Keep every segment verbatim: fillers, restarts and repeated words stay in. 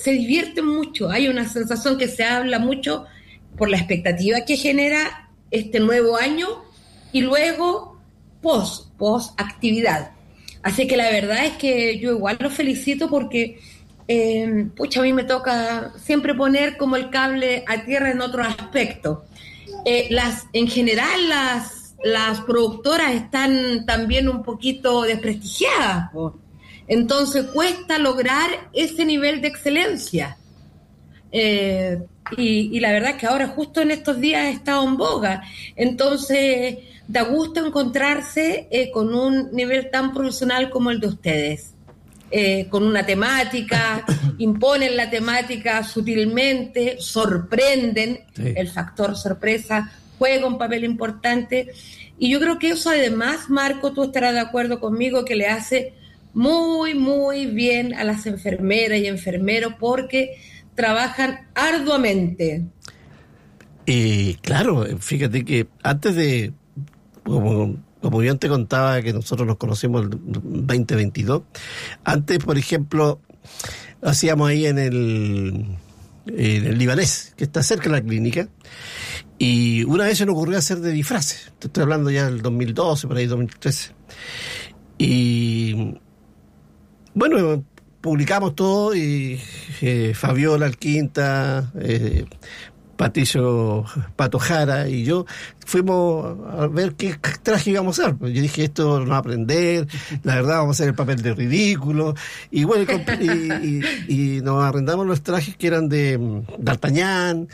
se divierten mucho. Hay una sensación que se habla mucho por la expectativa que genera este nuevo año y luego post, post actividad. Así que la verdad es que yo igual los felicito porque eh, pucha, a mí me toca siempre poner como el cable a tierra en otro aspecto. Eh, las, en general las, las productoras están también un poquito desprestigiadas, po. Entonces cuesta lograr ese nivel de excelencia. Eh, y, y la verdad es que ahora justo en estos días he estado en boga. Entonces da gusto encontrarse eh, con un nivel tan profesional como el de ustedes. Eh, con una temática, imponen la temática sutilmente, sorprenden, sí. El factor sorpresa juega un papel importante. Y yo creo que eso además, Marco, tú estarás de acuerdo conmigo, que le hace muy, muy bien a las enfermeras y enfermeros porque trabajan arduamente. Eh, claro, fíjate que antes de, como, como yo te contaba que nosotros nos conocimos el veinte veintidós, antes, por ejemplo, hacíamos ahí en el, en el Libanés, que está cerca de la clínica, y una vez se nos ocurrió hacer de disfraces. Te estoy hablando ya del dos mil doce, por ahí dos mil trece. Y bueno, publicamos todo y eh, Fabiola Alquinta, eh, Patricio Pato Jara y yo fuimos a ver qué traje íbamos a hacer. Yo dije, esto no va a aprender, la verdad vamos a hacer el papel de ridículo. Y bueno, y, y, y, y nos arrendamos los trajes que eran de D'Artagnan,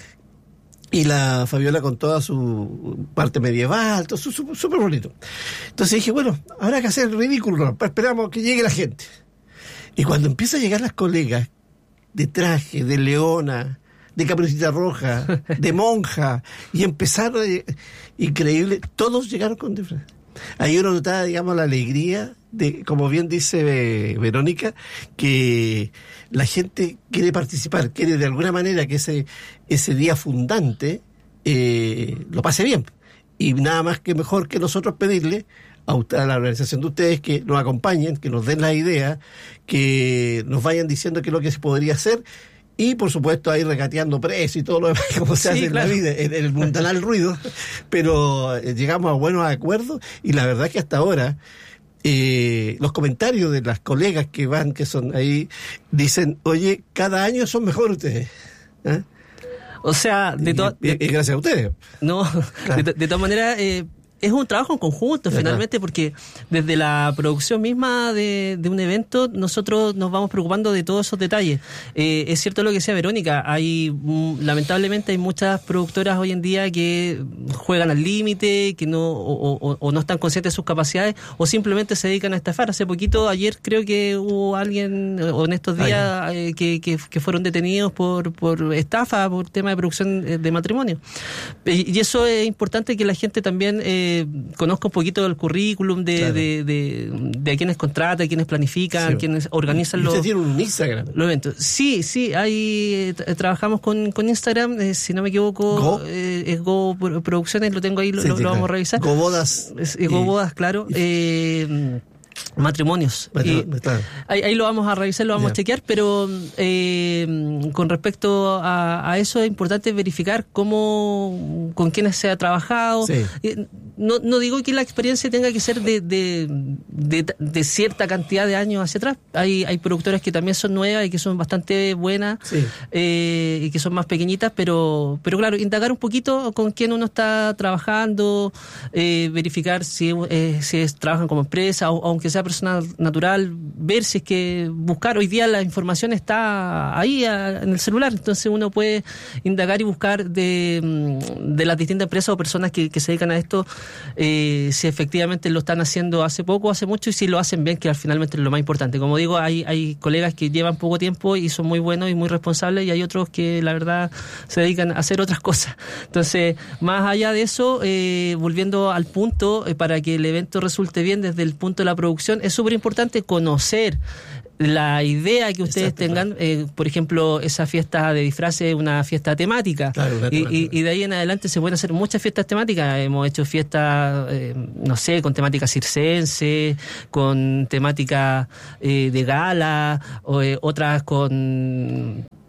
y la Fabiola con toda su parte medieval, todo súper su, bonito. Entonces dije, bueno, habrá que hacer el ridículo, ¿no? Esperamos que llegue la gente. Y cuando empieza a llegar las colegas de traje, de leona, de Caperucita Roja, de monja, y empezaron, eh, increíble, todos llegaron con disfraz. Ahí uno notaba, digamos, la alegría de, como bien dice eh, Verónica, que la gente quiere participar, quiere de alguna manera que ese, ese día fundante eh, lo pase bien. Y nada más que mejor que nosotros pedirle a, usted, a la organización de ustedes que nos acompañen, que nos den la idea, que nos vayan diciendo qué es lo que se podría hacer. Y, por supuesto, ahí regateando precios y todo lo demás, como se sí, hace claro. en la vida, en el mundanal ruido. Pero eh, llegamos a buenos acuerdos y la verdad es que hasta ahora eh, los comentarios de las colegas que van, que son ahí, dicen, oye, cada año son mejores ustedes. ¿Eh? O sea, de todas... Y, y, y gracias a ustedes. No, claro. de, de todas maneras... Eh... Es un trabajo en conjunto, finalmente, porque desde la producción misma de, de un evento nosotros nos vamos preocupando de todos esos detalles. Eh, es cierto lo que decía Verónica, hay lamentablemente hay muchas productoras hoy en día que juegan al límite, que no o, o, o no están conscientes de sus capacidades o simplemente se dedican a estafar. Hace poquito, ayer creo que hubo alguien, o en estos días, eh, que, que, que fueron detenidos por, por estafa, por tema de producción de matrimonio. Y eso es importante que la gente también... Eh, conozco un poquito del currículum de, claro. de, de, de a quienes contratan, a quienes planifican, sí. quienes organizan los... ¿Usted tiene un Instagram? Los eventos. Sí, sí, ahí t- trabajamos con, con Instagram, eh, si no me equivoco, Go. Eh, es Go Producciones, lo tengo ahí, lo, sí, lo, sí, lo vamos claro. a revisar. Go Bodas. Es, es Go Bodas, claro. Eh, matrimonios. Y ahí, ahí lo vamos a revisar, lo vamos yeah. a chequear, pero eh, con respecto a, a eso es importante verificar cómo, con quiénes se ha trabajado. Sí. No, no digo que la experiencia tenga que ser de, de, de, de cierta cantidad de años hacia atrás. Hay, hay productoras que también son nuevas y que son bastante buenas, sí. eh, y que son más pequeñitas, pero, pero claro, indagar un poquito con quién uno está trabajando, eh, verificar si, eh, si es, trabajan como empresa o aunque sea persona natural, ver si es que buscar. Hoy día la información está ahí a, en el celular, entonces uno puede indagar y buscar de, de las distintas empresas o personas que, que se dedican a esto, eh, si efectivamente lo están haciendo hace poco o hace mucho y si lo hacen bien, que finalmente es lo más importante. Como digo, hay, hay colegas que llevan poco tiempo y son muy buenos y muy responsables, y hay otros que la verdad se dedican a hacer otras cosas. Entonces, más allá de eso, eh, volviendo al punto, eh, para que el evento resulte bien desde el punto de la producción, es súper importante conocer la idea que ustedes Exacto, tengan, claro. eh, por ejemplo, esa fiesta de disfraces, una fiesta temática, claro, una temática. Y, y, y de ahí en adelante se pueden hacer muchas fiestas temáticas. Hemos hecho fiestas, eh, no sé, con temática circense, con temática eh, de gala, o eh, otras con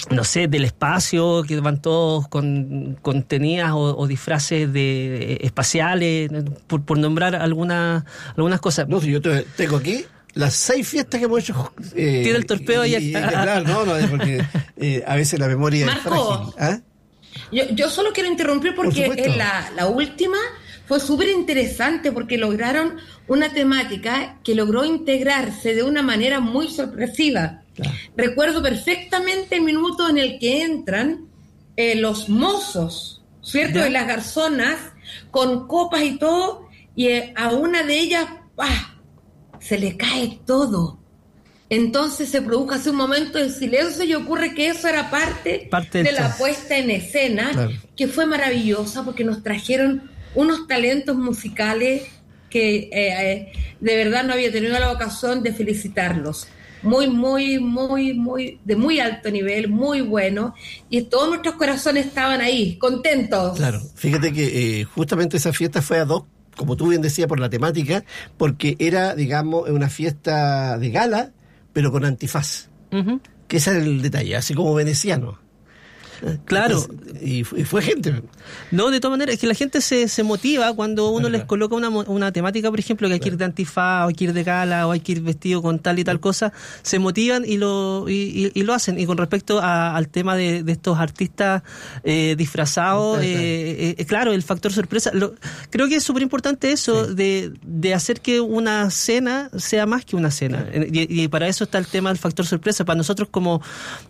no sé, del espacio, que van todos con, con tenidas o, o disfraces de eh, espaciales, por, por nombrar algunas algunas cosas. No, si yo te, tengo aquí las seis fiestas que hemos hecho. Eh, Tiene el torpeo ahí. Y, y, claro, no, no, porque eh, a veces la memoria Marco, es frágil. ¿Ah? Yo, yo solo quiero interrumpir porque Por en la, la última fue súper interesante porque lograron una temática que logró integrarse de una manera muy sorpresiva. Claro. Recuerdo perfectamente el minuto en el que entran eh, los mozos, ¿cierto? De las garzonas, con copas y todo, y eh, a una de ellas ¡pah!, se le cae todo. Entonces se produjo hace un momento de silencio y ocurre que eso era parte, parte de la puesta en escena, claro, que fue maravillosa porque nos trajeron unos talentos musicales que eh, de verdad no había tenido la ocasión de felicitarlos. Muy, muy, muy, muy, de muy alto nivel, muy bueno, y todos nuestros corazones estaban ahí, contentos. Claro, fíjate que eh, justamente esa fiesta fue a dos, como tú bien decías, por la temática, porque era, digamos, una fiesta de gala, pero con antifaz, uh-huh, que ese era el detalle, así como veneciano. Claro. Entonces, y, fue, y fue gente. No, de todas maneras, es que la gente se, se motiva cuando uno les coloca una, una temática, por ejemplo, que hay que ir de antifaz, o hay que ir de gala, o hay que ir vestido con tal y tal cosa, se motivan y lo y, y, y lo hacen. Y con respecto a, al tema de, de estos artistas eh, disfrazados, eh, eh, claro, el factor sorpresa, lo, creo que es súper importante eso, sí, de, de hacer que una cena sea más que una cena. Y, y para eso está el tema del factor sorpresa. Para nosotros como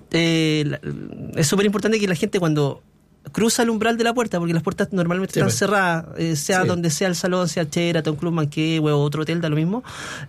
eh, es súper importante que la gente cuando cruza el umbral de la puerta, porque las puertas normalmente sí, están pues cerradas, eh, sea sí, donde sea el salón, sea el Sheraton, Club Manquehue o otro hotel, da lo mismo.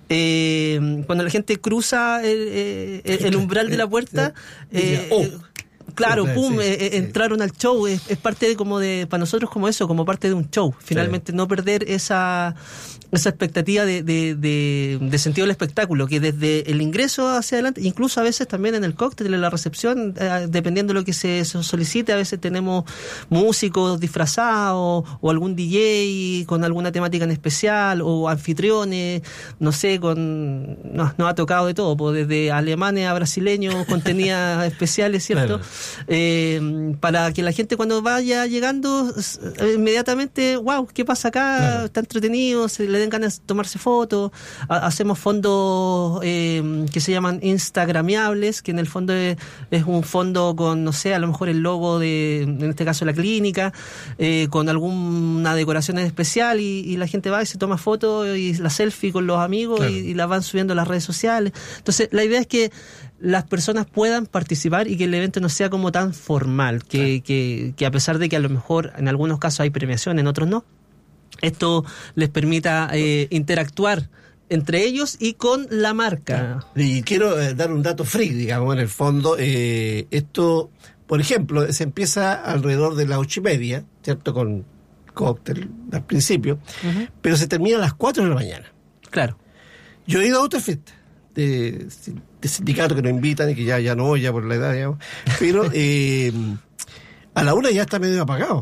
Eh, cuando la gente cruza el, el, el umbral de la puerta, eh, oh. Claro, sí, pum, sí, eh, sí. entraron al show, es, es parte de como de, para nosotros como eso, como parte de un show. Finalmente sí, no perder esa esa expectativa de, de, de, de sentido del espectáculo, que desde el ingreso hacia adelante, incluso a veces también en el cóctel, en la recepción, eh, dependiendo de lo que se solicite, a veces tenemos músicos disfrazados o algún D J con alguna temática en especial o anfitriones, no sé, con nos, nos ha tocado de todo, pues desde alemanes a brasileños con tenidas especiales, ¿cierto? Claro. Eh, para que la gente cuando vaya llegando eh, inmediatamente, wow, ¿qué pasa acá? Claro. Está entretenido, se le den ganas de tomarse fotos. Ha, hacemos fondos eh, que se llaman instagramiables, que en el fondo es, es un fondo con, no sé, a lo mejor el logo de, en este caso la clínica, eh, con alguna decoración en especial y, y la gente va y se toma fotos y la selfie con los amigos. Claro. y, y la van subiendo a las redes sociales. Entonces la idea es que las personas puedan participar y que el evento no sea como tan formal, que, claro. que, que a pesar de que a lo mejor en algunos casos hay premiación, en otros no, esto les permita eh, interactuar entre ellos y con la marca. Y quiero eh, dar un dato free, digamos, en el fondo. Eh, esto, por ejemplo, se empieza alrededor de las ocho y media, ¿cierto? Con cóctel al principio, uh-huh. pero se termina a las cuatro de la mañana. Claro. Yo he ido a otra fiesta de, de sindicatos que nos invitan y que ya, ya no voy, ya por la edad, digamos, pero eh, a la una ya está medio apagado.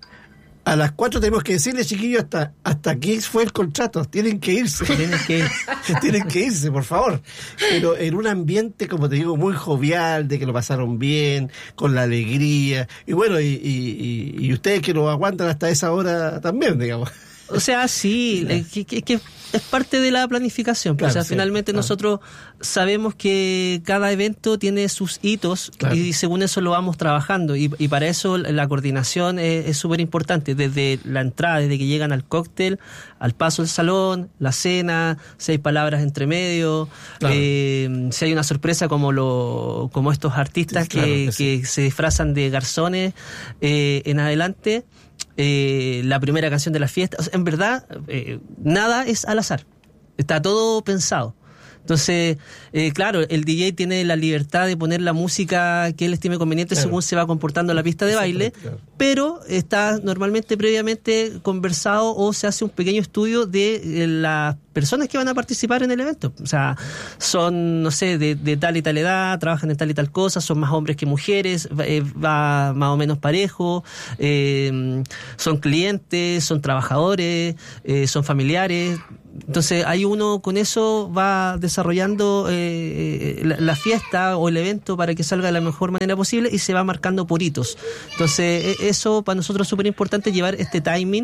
A las cuatro tenemos que decirle, chiquillos, hasta hasta aquí fue el contrato, tienen que irse. Tienen que, tienen que irse, por favor. Pero en un ambiente, como te digo, muy jovial, de que lo pasaron bien, con la alegría. Y bueno, y, y, y ustedes que lo aguantan hasta esa hora también, digamos. O sea, sí, es que, que, que es parte de la planificación. Claro, o sea, sí, finalmente claro. nosotros sabemos que cada evento tiene sus hitos claro. y según eso lo vamos trabajando. Y, y para eso la coordinación es súper importante. Desde la entrada, desde que llegan al cóctel, al paso del salón, la cena, si hay palabras entre medio, claro. eh, si hay una sorpresa como lo como estos artistas sí, claro, que, que, sí. que se disfrazan de garzones eh, en adelante. Eh, la primera canción de la fiesta, o sea, en verdad eh, nada es al azar, está todo pensado. Entonces, eh, claro, el D J tiene la libertad de poner la música que él estime conveniente claro. según se va comportando la pista de baile, claro. pero está normalmente previamente conversado o se hace un pequeño estudio de eh, las personas que van a participar en el evento. O sea, son, no sé, de, de tal y tal edad, trabajan en tal y tal cosa, son más hombres que mujeres, eh, va más o menos parejo, eh, son clientes, son trabajadores, eh, son familiares. Entonces ahí uno con eso va desarrollando eh, la, la fiesta o el evento para que salga de la mejor manera posible y se va marcando por hitos. Entonces eso para nosotros es súper importante, llevar este timing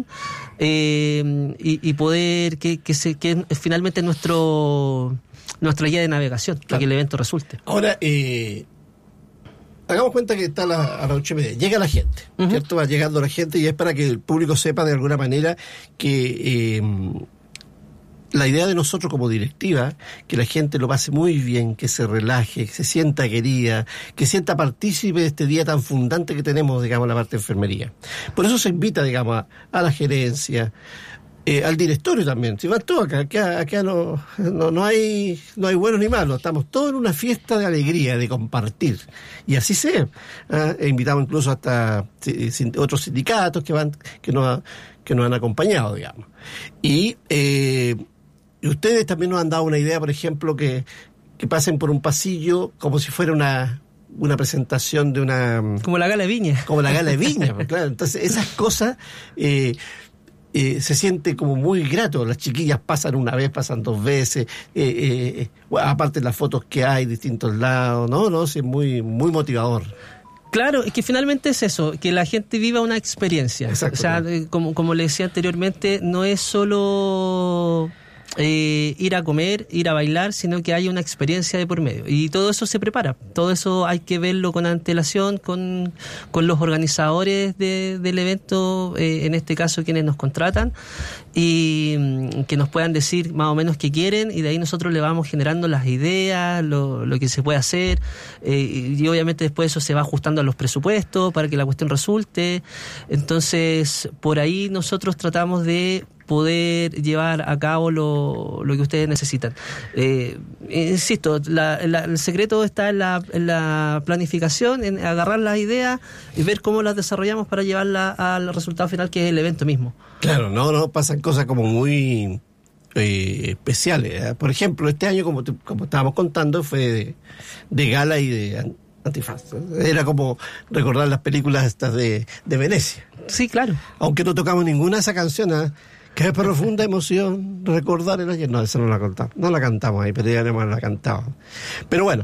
eh, y, y poder que, que, se, que finalmente nuestro nuestra guía de navegación, claro, para que el evento resulte. Ahora, eh, hagamos cuenta que está a, la, a las ocho y media, llega la gente, uh-huh. ¿cierto? Va llegando la gente y es para que el público sepa de alguna manera que... Eh, la idea de nosotros como directiva, que la gente lo pase muy bien, que se relaje, que se sienta querida, que sienta partícipe de este día tan fundante que tenemos, digamos, la parte de enfermería. Por eso se invita, digamos, a, a la gerencia, eh, al directorio también. Si van todos acá, acá, acá no, no, no hay no hay buenos ni malos, estamos todos en una fiesta de alegría, de compartir. Y así sea. ¿eh? E invitamos incluso hasta otros sindicatos que van, que nos, que nos han acompañado, digamos. Y eh, Y ustedes también nos han dado una idea, por ejemplo, que, que pasen por un pasillo como si fuera una, una presentación de una... Como la Gala de Viña. Como la Gala de Viña, pues, claro. Entonces, esas cosas eh, eh, se siente como muy grato. Las chiquillas pasan una vez, pasan dos veces. Eh, eh, bueno, aparte de las fotos que hay de distintos lados, ¿no? no sí, es muy, muy motivador. Claro, es que finalmente es eso, que la gente viva una experiencia. Exacto, o sea, claro. como, como le decía anteriormente, no es solo... Eh, ir a comer, ir a bailar, sino que hay una experiencia de por medio. Y todo eso se prepara. Todo eso hay que verlo con antelación, con, con los organizadores de, del evento, eh, en este caso quienes nos contratan, y mm, que nos puedan decir más o menos qué quieren, y de ahí nosotros le vamos generando las ideas, lo, lo que se puede hacer, eh, y obviamente después eso se va ajustando a los presupuestos para que la cuestión resulte. Entonces, por ahí nosotros tratamos de poder llevar a cabo lo, lo que ustedes necesitan. Eh, insisto, la, la, el secreto está en la, en la planificación, en agarrar las ideas y ver cómo las desarrollamos para llevarlas al resultado final, que es el evento mismo. Claro, no, no pasan cosas como muy eh, especiales. ¿eh? Por ejemplo, este año, como, te, como estábamos contando, fue de, de gala y de antifaz. Era como recordar las películas estas de, de Venecia. Sí, claro. Aunque no tocamos ninguna de esas canciones, ¿eh? Qué profunda emoción recordar el ayer. No, eso no la contamos. No la cantamos ahí, pero ya no la cantaba. Pero bueno,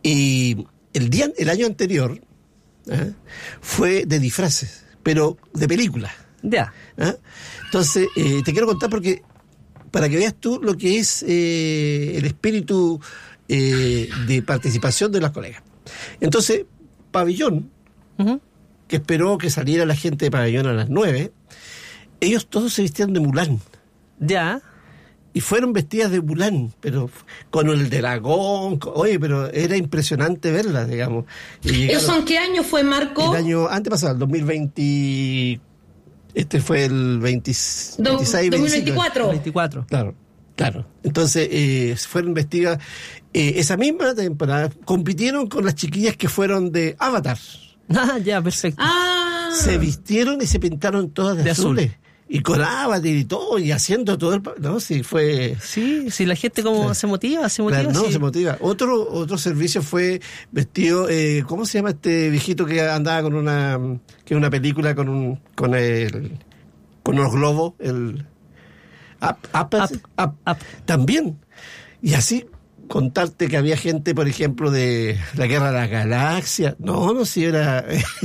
y el día, el año anterior ¿eh? fue de disfraces, pero de películas. Ya. ¿eh? Entonces, eh, te quiero contar porque para que veas tú lo que es eh, el espíritu eh, de participación de las colegas. Entonces, Pabellón, uh-huh. que esperó que saliera la gente de Pabellón a las nueve, ellos todos se vistieron de Mulan. Ya. Y fueron vestidas de Mulan, pero con el dragón. Oye, pero era impresionante verlas, digamos. ¿Eso en qué año fue, Marco? El año antepasado, el dos mil veinte. Este fue el veinte, veintiséis, dos mil veinticuatro. veinticuatro. Claro, claro. Entonces, eh, fueron vestidas. Eh, esa misma temporada compitieron con las chiquillas que fueron de Avatar. Ah, ya, perfecto. Ah. Se vistieron y se pintaron todas de, de azules. Azul. Y con Avatar y todo, y haciendo todo el... No, sí, fue... Sí, sí, la gente como claro. se motiva, se motiva. Claro, no, sí. se motiva. Otro otro servicio fue vestido... Eh, ¿Cómo se llama este viejito que andaba con una... que una película con un... con el... con unos globos? El... Up, up, up, up, up. También. Y así... contarte que había gente, por ejemplo, de la Guerra de la Galaxia. No, no, si era...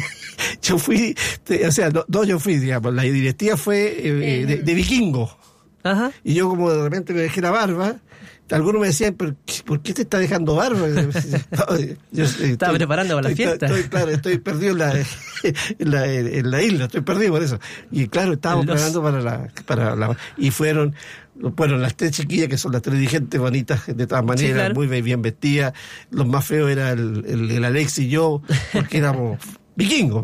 yo fui... O sea, no, no yo fui, digamos. La directiva fue eh, de, de vikingo. Ajá. Y yo como de repente me dejé la barba, algunos me decían, ¿por qué, ¿por qué te está dejando barba? No, yo estoy, Estaba preparando para la estoy, fiesta. Estoy, claro, estoy perdido en la, en, la, en la isla, estoy perdido por eso. Y claro, estábamos preparando para la, para la... Y fueron... Bueno, las tres chiquillas, que son las tres dirigentes bonitas, de todas maneras, sí, claro. muy bien vestidas. Los más feos era el, el, el Alex y yo, porque éramos vikingos.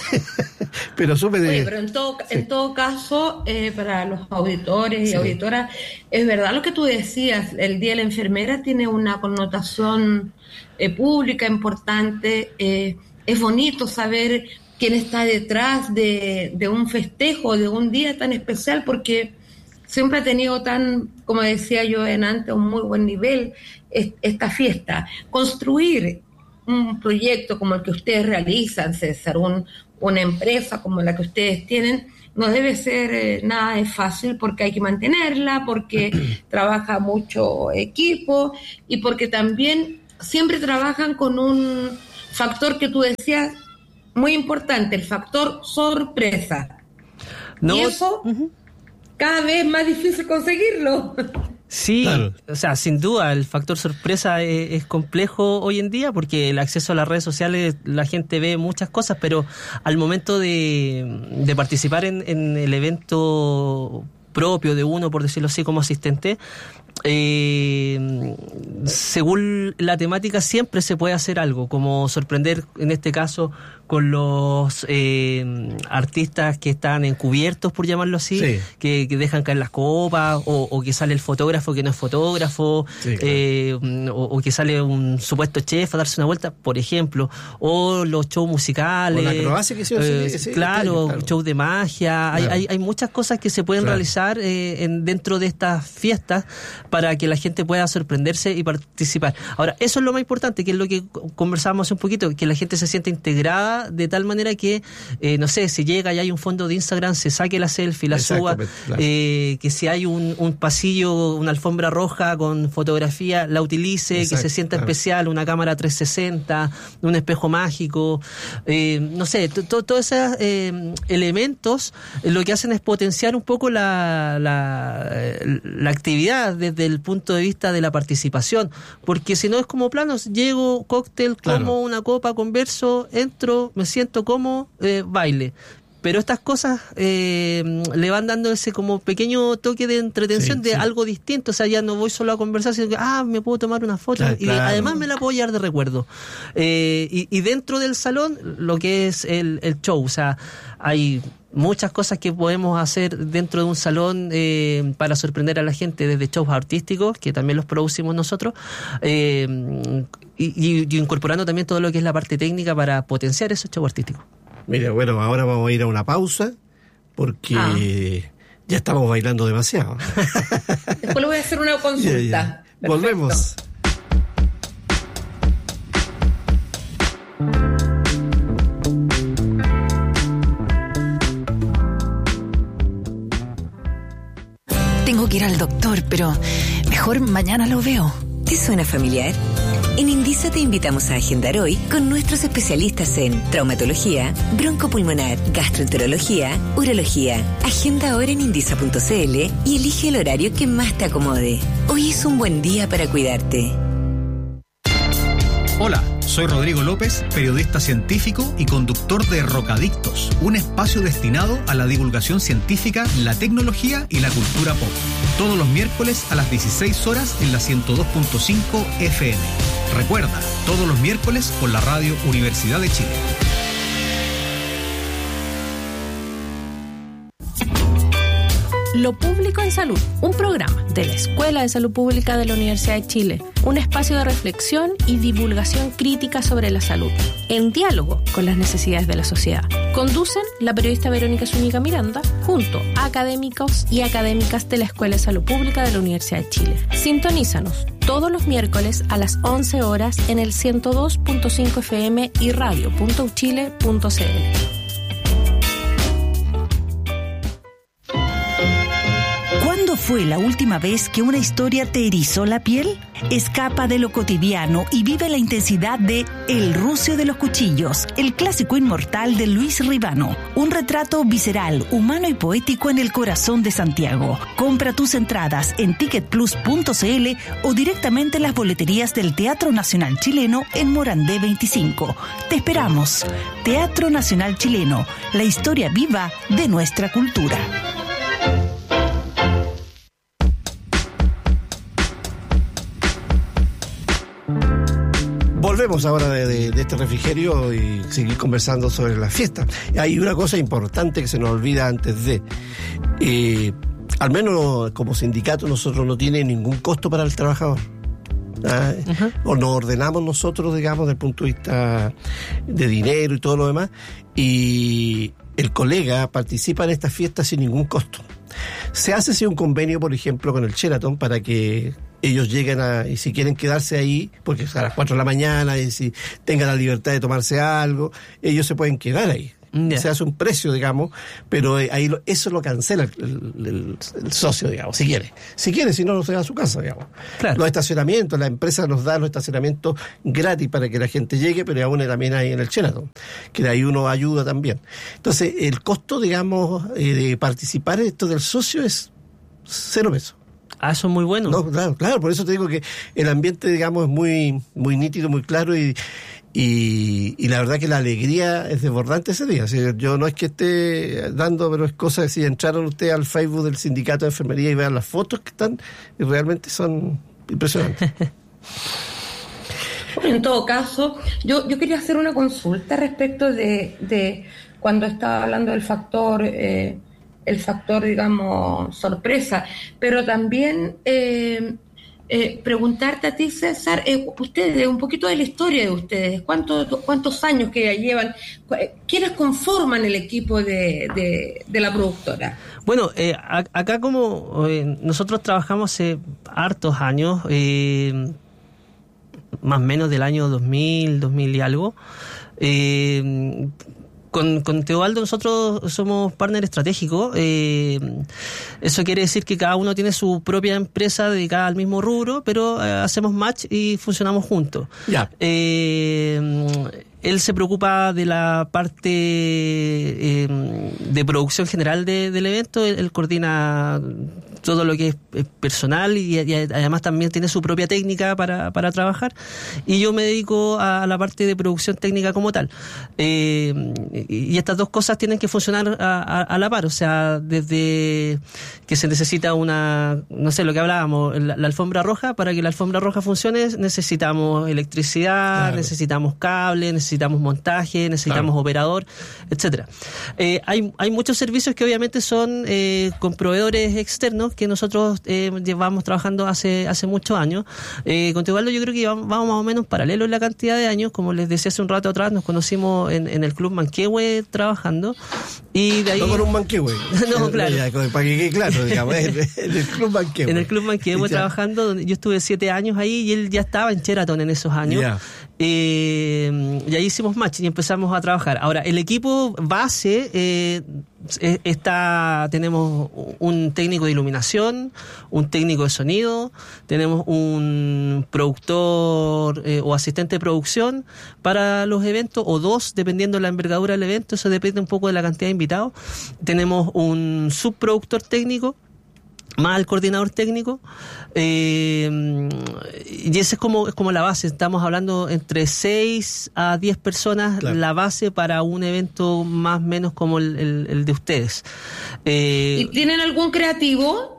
Pero supe de... Oye, pero en todo, sí. en todo caso, eh, para los auditores y sí. auditoras, es verdad lo que tú decías, el Día de la Enfermera tiene una connotación eh, pública importante. Eh, es bonito saber quién está detrás de, de un festejo, de un día tan especial, porque... siempre ha tenido tan, como decía yo en antes, un muy buen nivel esta fiesta. Construir un proyecto como el que ustedes realizan, César, un, una empresa como la que ustedes tienen, no debe ser eh, nada de fácil porque hay que mantenerla, porque trabaja mucho equipo y porque también siempre trabajan con un factor que tú decías muy importante, el factor sorpresa. No, y eso uh-huh. cada vez es más difícil conseguirlo. Sí, claro. O sea, sin duda el factor sorpresa es, es complejo hoy en día porque el acceso a las redes sociales, la gente ve muchas cosas, pero al momento de, de participar en, en el evento propio de uno, por decirlo así, como asistente, eh, según la temática siempre se puede hacer algo, como sorprender en este caso con los eh, artistas que están encubiertos, por llamarlo así, sí. que, que dejan caer las copas, o, o que sale el fotógrafo que no es fotógrafo, sí, claro. eh, o, o que sale un supuesto chef a darse una vuelta, por ejemplo, o los shows musicales, o la acrobacia que hicieron, eh, sí, claro, claro, shows de magia, claro. hay, hay, hay muchas cosas que se pueden claro. realizar eh, en, dentro de estas fiestas para que la gente pueda sorprenderse y participar. Ahora, eso es lo más importante, que es lo que conversábamos hace un poquito, que la gente se sienta integrada de tal manera que, eh, no sé, si llega y hay un fondo de Instagram, se saque la selfie, la suba, claro. eh, que si hay un, un pasillo, una alfombra roja con fotografía, la utilice, exacto, que se sienta claro. especial, una cámara trescientos sesenta, un espejo mágico, eh, no sé, todos esos eh, elementos eh, lo que hacen es potenciar un poco la, la, la actividad desde el punto de vista de la participación, porque si no es como planos, llego, cóctel, claro. como una copa, converso, entro, me siento como eh, baile. Pero estas cosas eh, le van dando ese como pequeño toque de entretención sí, de sí. algo distinto. O sea, ya no voy solo a conversar, sino que, ah, me puedo tomar una foto claro, y claro. además me la puedo llevar de recuerdo. Eh, y, y dentro del salón, lo que es el, el show. O sea, hay muchas cosas que podemos hacer dentro de un salón eh, para sorprender a la gente, desde shows artísticos, que también los producimos nosotros, eh, y, y, y incorporando también todo lo que es la parte técnica para potenciar esos shows artísticos. Mira, bueno, ahora vamos a ir a una pausa porque ah. ya estamos bailando demasiado. Después le voy a hacer una consulta. Ya, ya. Volvemos. Tengo que ir al doctor, pero mejor mañana lo veo. ¿Te suena familiar? En Indisa te invitamos a agendar hoy con nuestros especialistas en traumatología, broncopulmonar, gastroenterología, urología. Agenda ahora en indisa punto c l y elige el horario que más te acomode. Hoy es un buen día para cuidarte. Hola, soy Rodrigo López, periodista científico y conductor de Rocadictos, un espacio destinado a la divulgación científica, la tecnología y la cultura pop. Todos los miércoles a las dieciséis horas en la ciento dos punto cinco F M. Recuerda, todos los miércoles por la radio Universidad de Chile. Lo Público en Salud, un programa de la Escuela de Salud Pública de la Universidad de Chile, un espacio de reflexión y divulgación crítica sobre la salud, en diálogo con las necesidades de la sociedad. Conducen la periodista Verónica Zúñiga Miranda, junto a académicos y académicas de la Escuela de Salud Pública de la Universidad de Chile. Sintonízanos todos los miércoles a las once horas en el ciento dos punto cinco F M y radio punto u chile punto c l. ¿Cuándo fue la última vez que una historia te erizó la piel? Escapa de lo cotidiano y vive la intensidad de El Rucio de los Cuchillos, el clásico inmortal de Luis Ribano. Un retrato visceral, humano y poético en el corazón de Santiago. Compra tus entradas en ticket plus punto c l o directamente en las boleterías del Teatro Nacional Chileno en Morandé veinticinco. Te esperamos. Teatro Nacional Chileno, la historia viva de nuestra cultura. Volvemos ahora de, de, de este refrigerio y seguir conversando sobre la fiesta. Hay una cosa importante que se nos olvida antes de... Eh, al menos como sindicato nosotros no tiene ningún costo para el trabajador. ¿Ah? Uh-huh. O nos ordenamos nosotros, digamos, desde el punto de vista de dinero y todo lo demás. Y el colega participa en estas fiestas sin ningún costo. Se hace así un convenio, por ejemplo, con el Sheraton para que ellos lleguen a, y si quieren quedarse ahí, porque es a las cuatro de la mañana, y si tengan la libertad de tomarse algo, ellos se pueden quedar ahí. Yeah. Se hace un precio, digamos, pero ahí lo, eso lo cancela el, el, el, el socio, digamos, si quiere. Si quiere, si no, no se va a su casa, digamos. Claro. Los estacionamientos, la empresa nos da los estacionamientos gratis para que la gente llegue, pero aún también hay en el Sheraton, que de ahí uno ayuda también. Entonces, el costo, digamos, eh, de participar en esto del socio es cero pesos. Ah, eso es muy bueno. No, claro, claro, por eso te digo que el ambiente, digamos, es muy, muy nítido, muy claro y, y, y la verdad que la alegría es desbordante ese día. O sea, yo no es que esté dando, pero es cosa de si entraron ustedes al Facebook del Sindicato de Enfermería y vean las fotos que están, y realmente son impresionantes. Bueno, en todo caso, yo, yo quería hacer una consulta respecto de, de cuando estaba hablando del factor... Eh, el factor, digamos, sorpresa, pero también eh, eh, preguntarte a ti, César, eh, ustedes, un poquito de la historia de ustedes, ¿cuántos, cuántos años que ya llevan? ¿Quiénes conforman el equipo de, de, de la productora? Bueno, eh, a, acá como eh, nosotros trabajamos hace hartos años, eh, más o menos del año dos mil, dos mil y algo, eh, Con, con Teobaldo nosotros somos partner estratégico. Eh, eso quiere decir que cada uno tiene su propia empresa dedicada al mismo rubro, pero eh, hacemos match y funcionamos juntos. Ya. Eh, él se preocupa de la parte eh, de producción general de, del evento. Él, él coordina todo lo que es personal y, y además también tiene su propia técnica para, para trabajar, y yo me dedico a la parte de producción técnica como tal. Eh, y estas dos cosas tienen que funcionar a, a, a la par, o sea, desde que se necesita una, no sé, lo que hablábamos, la, la alfombra roja. Para que la alfombra roja funcione necesitamos electricidad, claro. necesitamos cable, necesitamos montaje, necesitamos claro. operador, etcétera. Eh, hay, hay muchos servicios que obviamente son eh, con proveedores externos que nosotros eh, llevamos trabajando hace hace muchos años. Eh, con Teobaldo yo creo que vamos, vamos más o menos paralelo en la cantidad de años. Como les decía hace un rato atrás, nos conocimos en, en el Club Manquehue trabajando, y de ahí... No con un Manquehue. No, claro. Ya, para que quede claro, digamos, en el Club Manquehue. En el Club Manquehue trabajando, donde yo estuve siete años ahí y él ya estaba en Sheraton en esos años. Yeah. Eh, y ahí hicimos match y empezamos a trabajar. Ahora, el equipo base eh, está, tenemos un técnico de iluminación, un técnico de sonido, tenemos un productor eh, o asistente de producción para los eventos, o dos, dependiendo de la envergadura del evento. Eso depende un poco de la cantidad de invitados. Tenemos un subproductor técnico más el coordinador técnico, eh, y esa es como es como la base. Estamos hablando entre seis a diez personas, claro. la base para un evento más o menos como el, el, el de ustedes. Eh, ¿Y tienen algún creativo?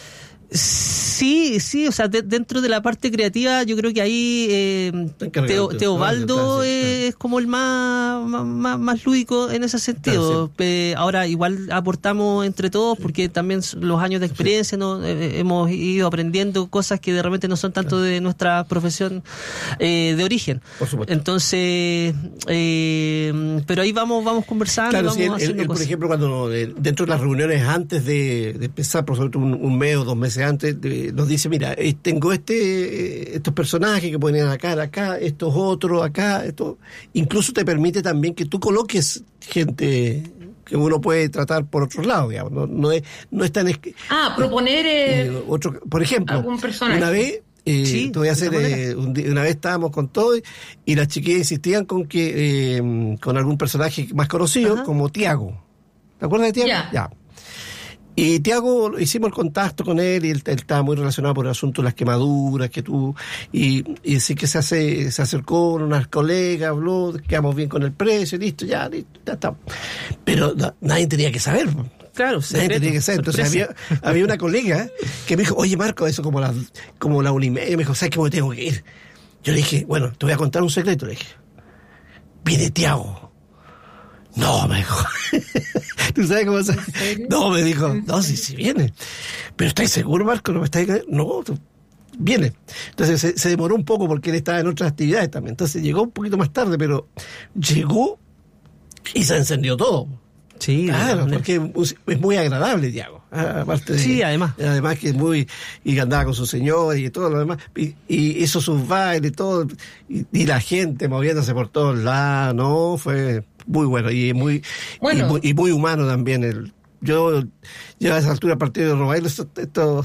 Sí, sí, o sea, de, dentro de la parte creativa yo creo que ahí eh, Teo, Teobaldo eh, es como el más, más, más lúdico en ese sentido. Claro, sí. eh, ahora igual aportamos entre todos, porque también los años de experiencia, ¿no? eh, hemos ido aprendiendo cosas que de repente no son tanto claro. de nuestra profesión eh, de origen. Por supuesto. Entonces, eh, pero ahí vamos vamos conversando. Claro, vamos sí, él, haciendo él, cosas. Por ejemplo, cuando eh, dentro de las reuniones antes de, de empezar, por ejemplo, un, un mes o dos meses antes, de, nos dice, mira, eh, tengo este estos personajes que pueden ir acá, acá, estos otros acá, esto. Incluso te permite también que tú coloques gente que uno puede tratar por otros lados, digamos. No, no es no es tan... Ah, proponer... Eh, eh, otro, por ejemplo, algún personaje. Una vez... Eh, sí, te voy a hacer eh, un día, una vez estábamos con todo y, y las chiquillas insistían con que eh, con algún personaje más conocido, ajá, como Tiago. ¿Te acuerdas de Tiago? Ya. Ya. Y Tiago, hicimos el contacto con él y él, él estaba muy relacionado por el asunto de las quemaduras que tú, y, y sí que se hace, se acercó con unas colegas, habló, quedamos bien con el precio, listo, ya, listo, ya está. Pero no, nadie tenía que saber. Claro, nadie tenía que saber. Entonces había, había una colega que me dijo, oye Marco, eso como la, como la una y media, me dijo, ¿sabes qué me tengo que ir? Yo le dije, bueno, te voy a contar un secreto, le dije. Viene Tiago. No, me dijo. ¿Tú sabes cómo se...? No, me dijo, no, sí, sí viene. Pero ¿estás seguro, Marco? ¿No me estás...? No, viene. Entonces se, se demoró un poco porque él estaba en otras actividades también. Entonces llegó un poquito más tarde, pero llegó y se encendió todo. Sí, claro, porque es muy agradable, Tiago. Aparte de, sí, además. Además que es muy... Y que andaba con su señor y todo lo demás. Y, y hizo sus bailes y todo. Y, y la gente moviéndose por todos lados. No, fue muy bueno y muy, bueno. y muy, y muy humano también. El, yo, yo a esa altura, a partir de Robailo, esto, esto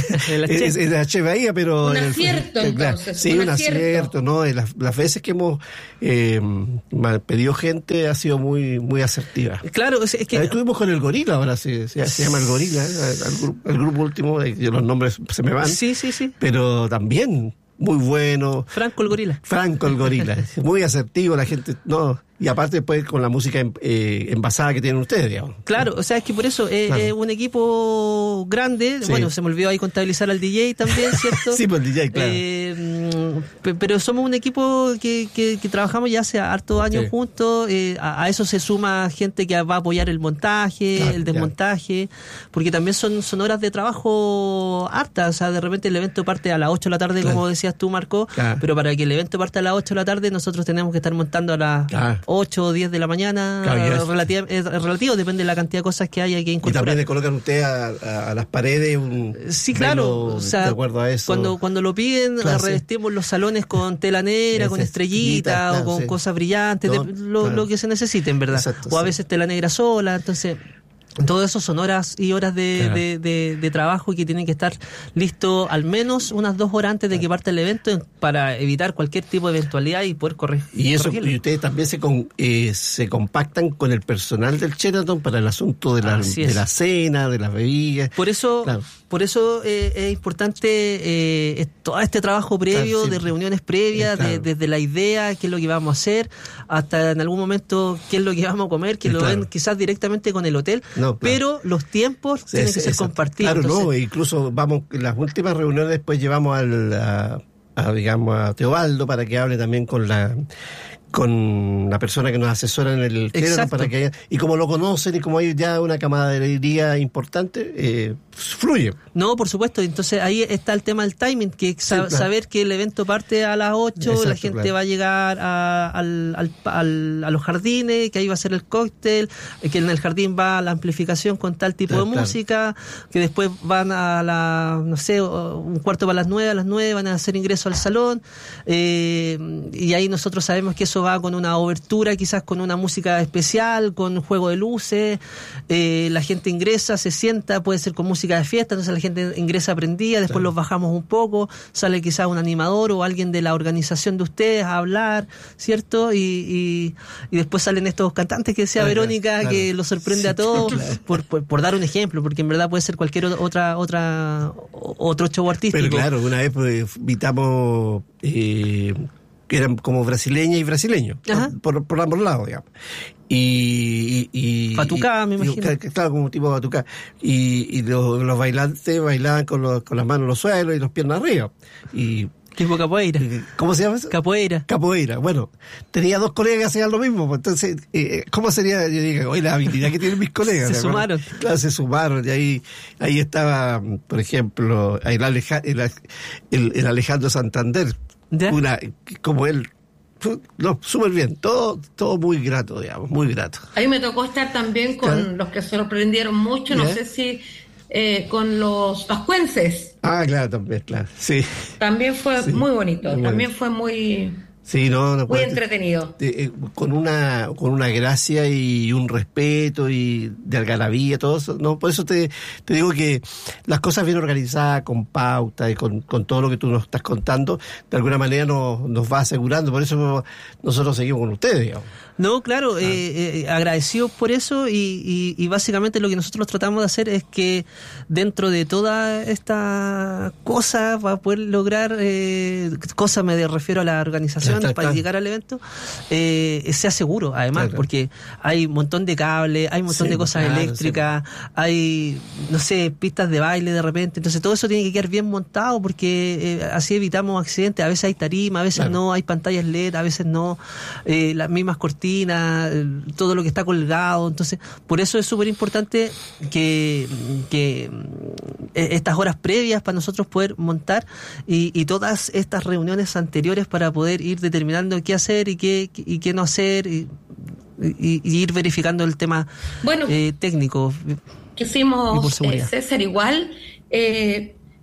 es, es la Che Bahía, pero... Un el, acierto, el, entonces. Sí, un, un acierto, acierto ¿no? Las, las veces que hemos eh, pedido gente ha sido muy muy asertiva. Claro, es que... Estuvimos con el Gorila, ahora se, se, se llama el Gorila, ¿eh? el, grupo, el grupo último, los nombres se me van. Sí, sí, sí. Pero también... muy bueno. Franco el Gorila. Franco el Gorila. Muy asertivo, la gente, no, y aparte después con la música eh, envasada que tienen ustedes, digamos. Claro, o sea, es que por eso es eh, claro. eh, un equipo grande, sí. Bueno, se me olvidó ahí contabilizar al D J también, ¿cierto? Sí, pues el D J, claro. Eh, pero somos un equipo que, que, que trabajamos ya hace hartos años sí. juntos, eh, a, a eso se suma gente que va a apoyar el montaje, claro, el desmontaje, claro. porque también son, son horas de trabajo hartas, o sea, de repente el evento parte a las ocho de la tarde, claro. como decías tú, Marco, claro. pero para que el evento parte a las ocho de la tarde, nosotros tenemos que estar montando a las claro. ocho o diez de la mañana, claro, relativa, es relativo, depende de la cantidad de cosas que haya que incorporar. Y también le colocan ustedes a, a, a las paredes un sí, claro, o sea, de acuerdo a eso. Cuando, cuando lo piden, claro, revestimos sí. los salones con tela negra, Ese, con estrellitas claro, o con sí. cosas brillantes, no, de, lo, claro. lo que se necesite, en verdad. Exacto, o a sí. veces tela negra sola, entonces... Todo eso son horas y horas de, claro. de, de, de trabajo que tienen que estar listos al menos unas dos horas antes de claro. que parte el evento para evitar cualquier tipo de eventualidad y poder correr. Y eso, y ustedes también se con, eh, se compactan con el personal del Sheraton para el asunto de la, de la cena, de las bebidas. Por eso, claro. por eso eh, es importante eh, todo este trabajo previo, claro, sí. de reuniones previas, claro. de, desde la idea, qué es lo que vamos a hacer, hasta en algún momento qué es lo que vamos a comer, que sí, lo claro. ven quizás directamente con el hotel. No, claro. Pero los tiempos sí, tienen que ser compartidos. Claro, entonces... no, incluso vamos, en las últimas reuniones después llevamos al, a, a, digamos, a Teobaldo para que hable también con la con la persona que nos asesora en el Sheraton para que haya, y como lo conocen y como hay ya una camaradería importante, eh, fluye. No, por supuesto, entonces ahí está el tema del timing, que sí, sa- claro. saber que el evento parte a las ocho, exacto, la gente claro. va a llegar a, al, al, al, a los jardines, que ahí va a ser el cóctel, que en el jardín va la amplificación con tal tipo claro, de claro. música, que después van a la, no sé, un cuarto para las nueve, a las nueve van a hacer ingreso al salón, eh, y ahí nosotros sabemos que eso va con una obertura, quizás con una música especial, con un juego de luces, eh, la gente ingresa, se sienta, puede ser con música de fiesta, entonces la gente ingresa prendida, después claro. los bajamos un poco, sale quizás un animador o alguien de la organización de ustedes a hablar, ¿cierto? Y, y, y después salen estos cantantes que decía claro, Verónica, claro. que los sorprende sí, a todos, claro. por, por, por dar un ejemplo, porque en verdad puede ser cualquier otra otra otro show artístico. Pero claro, una vez pues, invitamos... Eh, que eran como brasileña y brasileños, por, por ambos lados, digamos. Y, y, y Batucá, me imagino. Y, claro, como tipo batucá. Y, y los, los bailantes bailaban con, los, con las manos en los suelos y las piernas arriba. Y tipo capoeira. ¿Cómo se llama eso? Capoeira. Capoeira. Bueno, tenía dos colegas que hacían lo mismo. Entonces, eh, ¿cómo sería? Yo digo, oye, la habilidad que tienen mis colegas. Se sumaron. Claro, se sumaron. Y ahí, ahí estaba, por ejemplo, el, Aleja, el, el, el Alejandro Santander. ¿Ya? Una, como él, no, súper bien, todo todo muy grato, digamos, muy grato. A mí me tocó estar también con ¿Claro? los que sorprendieron mucho, no ¿Ya? sé si eh, con los vascuenses. Ah, claro, también, claro, sí. También fue sí. muy bonito, muy también bueno. fue muy... Sí, no, no, muy pues, entretenido. De, de, con una con una gracia y un respeto y de algarabía, todo eso. No, por eso te, te digo que las cosas bien organizadas, con pauta y con, con todo lo que tú nos estás contando, de alguna manera nos, nos va asegurando. Por eso nosotros seguimos con ustedes, digamos. No, claro, ah. eh, eh, agradecidos por eso y, y, y básicamente lo que nosotros tratamos de hacer es que dentro de toda esta cosa va a poder lograr, eh, cosa me refiero a la organización, está, está. para llegar al evento, eh, sea seguro, además, claro. porque hay un montón de cables, hay un montón sí, de cosas claro, eléctricas, sí. hay, no sé, pistas de baile de repente, entonces todo eso tiene que quedar bien montado porque eh, así evitamos accidentes, a veces hay tarima, a veces claro. no, hay pantallas L E D, a veces no, eh, las mismas cortinas, todo lo que está colgado, entonces por eso es súper importante que, que estas horas previas para nosotros poder montar y, y todas estas reuniones anteriores para poder ir determinando qué hacer y qué, y qué no hacer y, y, y ir verificando el tema bueno, eh, técnico. Que fuimos, eh, César, igual eh,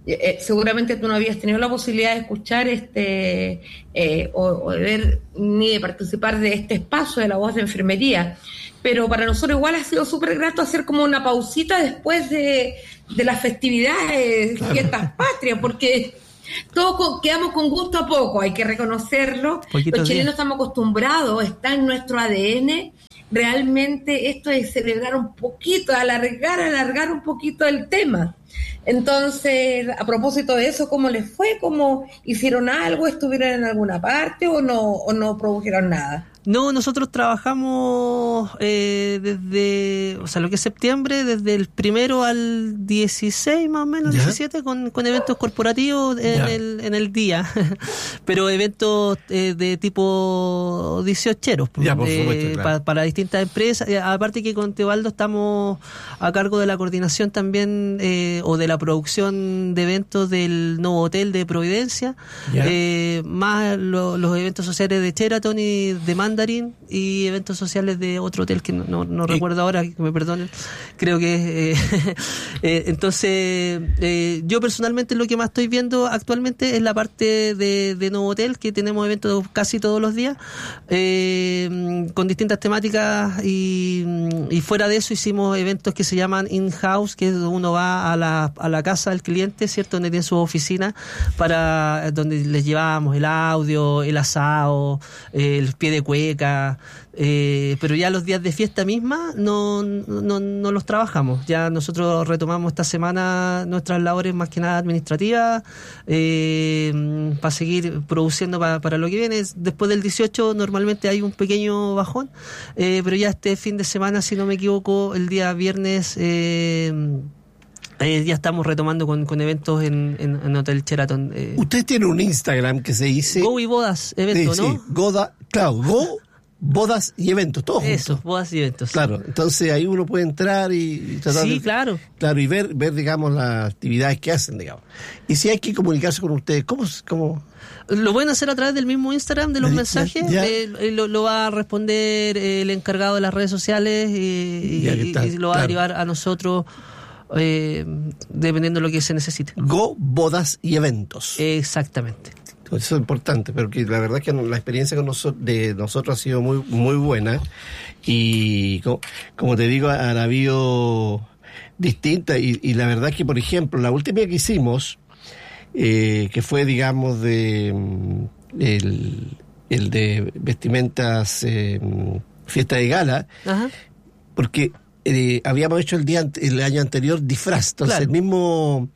eh, seguramente tú no habías tenido la posibilidad de escuchar este eh, o, o de ver ni de participar de este espacio de La Voz de Enfermería, pero para nosotros igual ha sido súper grato hacer como una pausita después de, de las festividades, claro, fiestas patrias, porque todos con, quedamos con gusto a poco, hay que reconocerlo. Poquitos Los chilenos días. estamos acostumbrados, está en nuestro A D N realmente esto de celebrar un poquito, alargar, alargar un poquito el tema. Entonces, a propósito de eso, ¿cómo les fue? ¿Cómo hicieron algo? ¿Estuvieron en alguna parte o no, o no produjeron nada? No, nosotros trabajamos eh, desde, o sea, lo que es septiembre, desde el primero al dieciséis, más o menos, ¿Ya? diecisiete, con, con eventos corporativos en el, en el día, pero eventos eh, de tipo dieciocheros, Ya, por eh, supuesto, claro. pa, para distintas empresas. Eh, aparte que con Teobaldo estamos a cargo de la coordinación también, eh, o de la producción de eventos del nuevo hotel de Providencia, eh, más lo, los eventos sociales de Sheraton y de Mandarin, y eventos sociales de otro hotel que no, no, no recuerdo ahora, que me perdonen, creo que eh, eh, entonces eh, yo personalmente lo que más estoy viendo actualmente es la parte de, de nuevo hotel, que tenemos eventos casi todos los días, eh, con distintas temáticas, y, y fuera de eso hicimos eventos que se llaman in-house, que es donde uno va a la, a la casa del cliente, ¿cierto?, donde tiene su oficina, para donde les llevamos el audio, el asado, el pie de cueva, eh, pero ya los días de fiesta misma no, no, no los trabajamos. Ya nosotros retomamos esta semana nuestras labores más que nada administrativas, eh, para seguir produciendo para, para lo que viene. Después del dieciocho normalmente hay un pequeño bajón, eh, pero ya este fin de semana, si no me equivoco, el día viernes eh, Eh, ya estamos retomando con, con eventos en, en, en Hotel Sheraton. Eh. Ustedes tienen un Instagram que se dice... Go y Bodas, evento, sí, ¿no? Sí, Goda, claro, Go, Bodas y eventos, todos Eso, juntos. bodas y eventos. Claro, entonces ahí uno puede entrar y, y tratar Sí, de, claro. Claro, y ver, ver, digamos, las actividades que hacen, digamos. Y si hay que comunicarse con ustedes, ¿cómo...? cómo? Lo pueden hacer a través del mismo Instagram, de los Ya, mensajes. ya. Eh, lo, lo va a responder el encargado de las redes sociales, y, Ya, y, está, y lo va claro. a derivar a nosotros, eh, dependiendo de lo que se necesite. Go, Bodas y eventos. Exactamente. Eso es importante, porque la verdad es que la experiencia con nosotros, de nosotros ha sido muy muy buena, y como, como te digo, han habido distintas, y, y la verdad es que, por ejemplo, la última que hicimos, eh, que fue, digamos, de el, el de vestimentas, eh, fiesta de gala, Ajá. porque eh, habíamos hecho el día el año anterior disfraz, entonces Claro. el mismo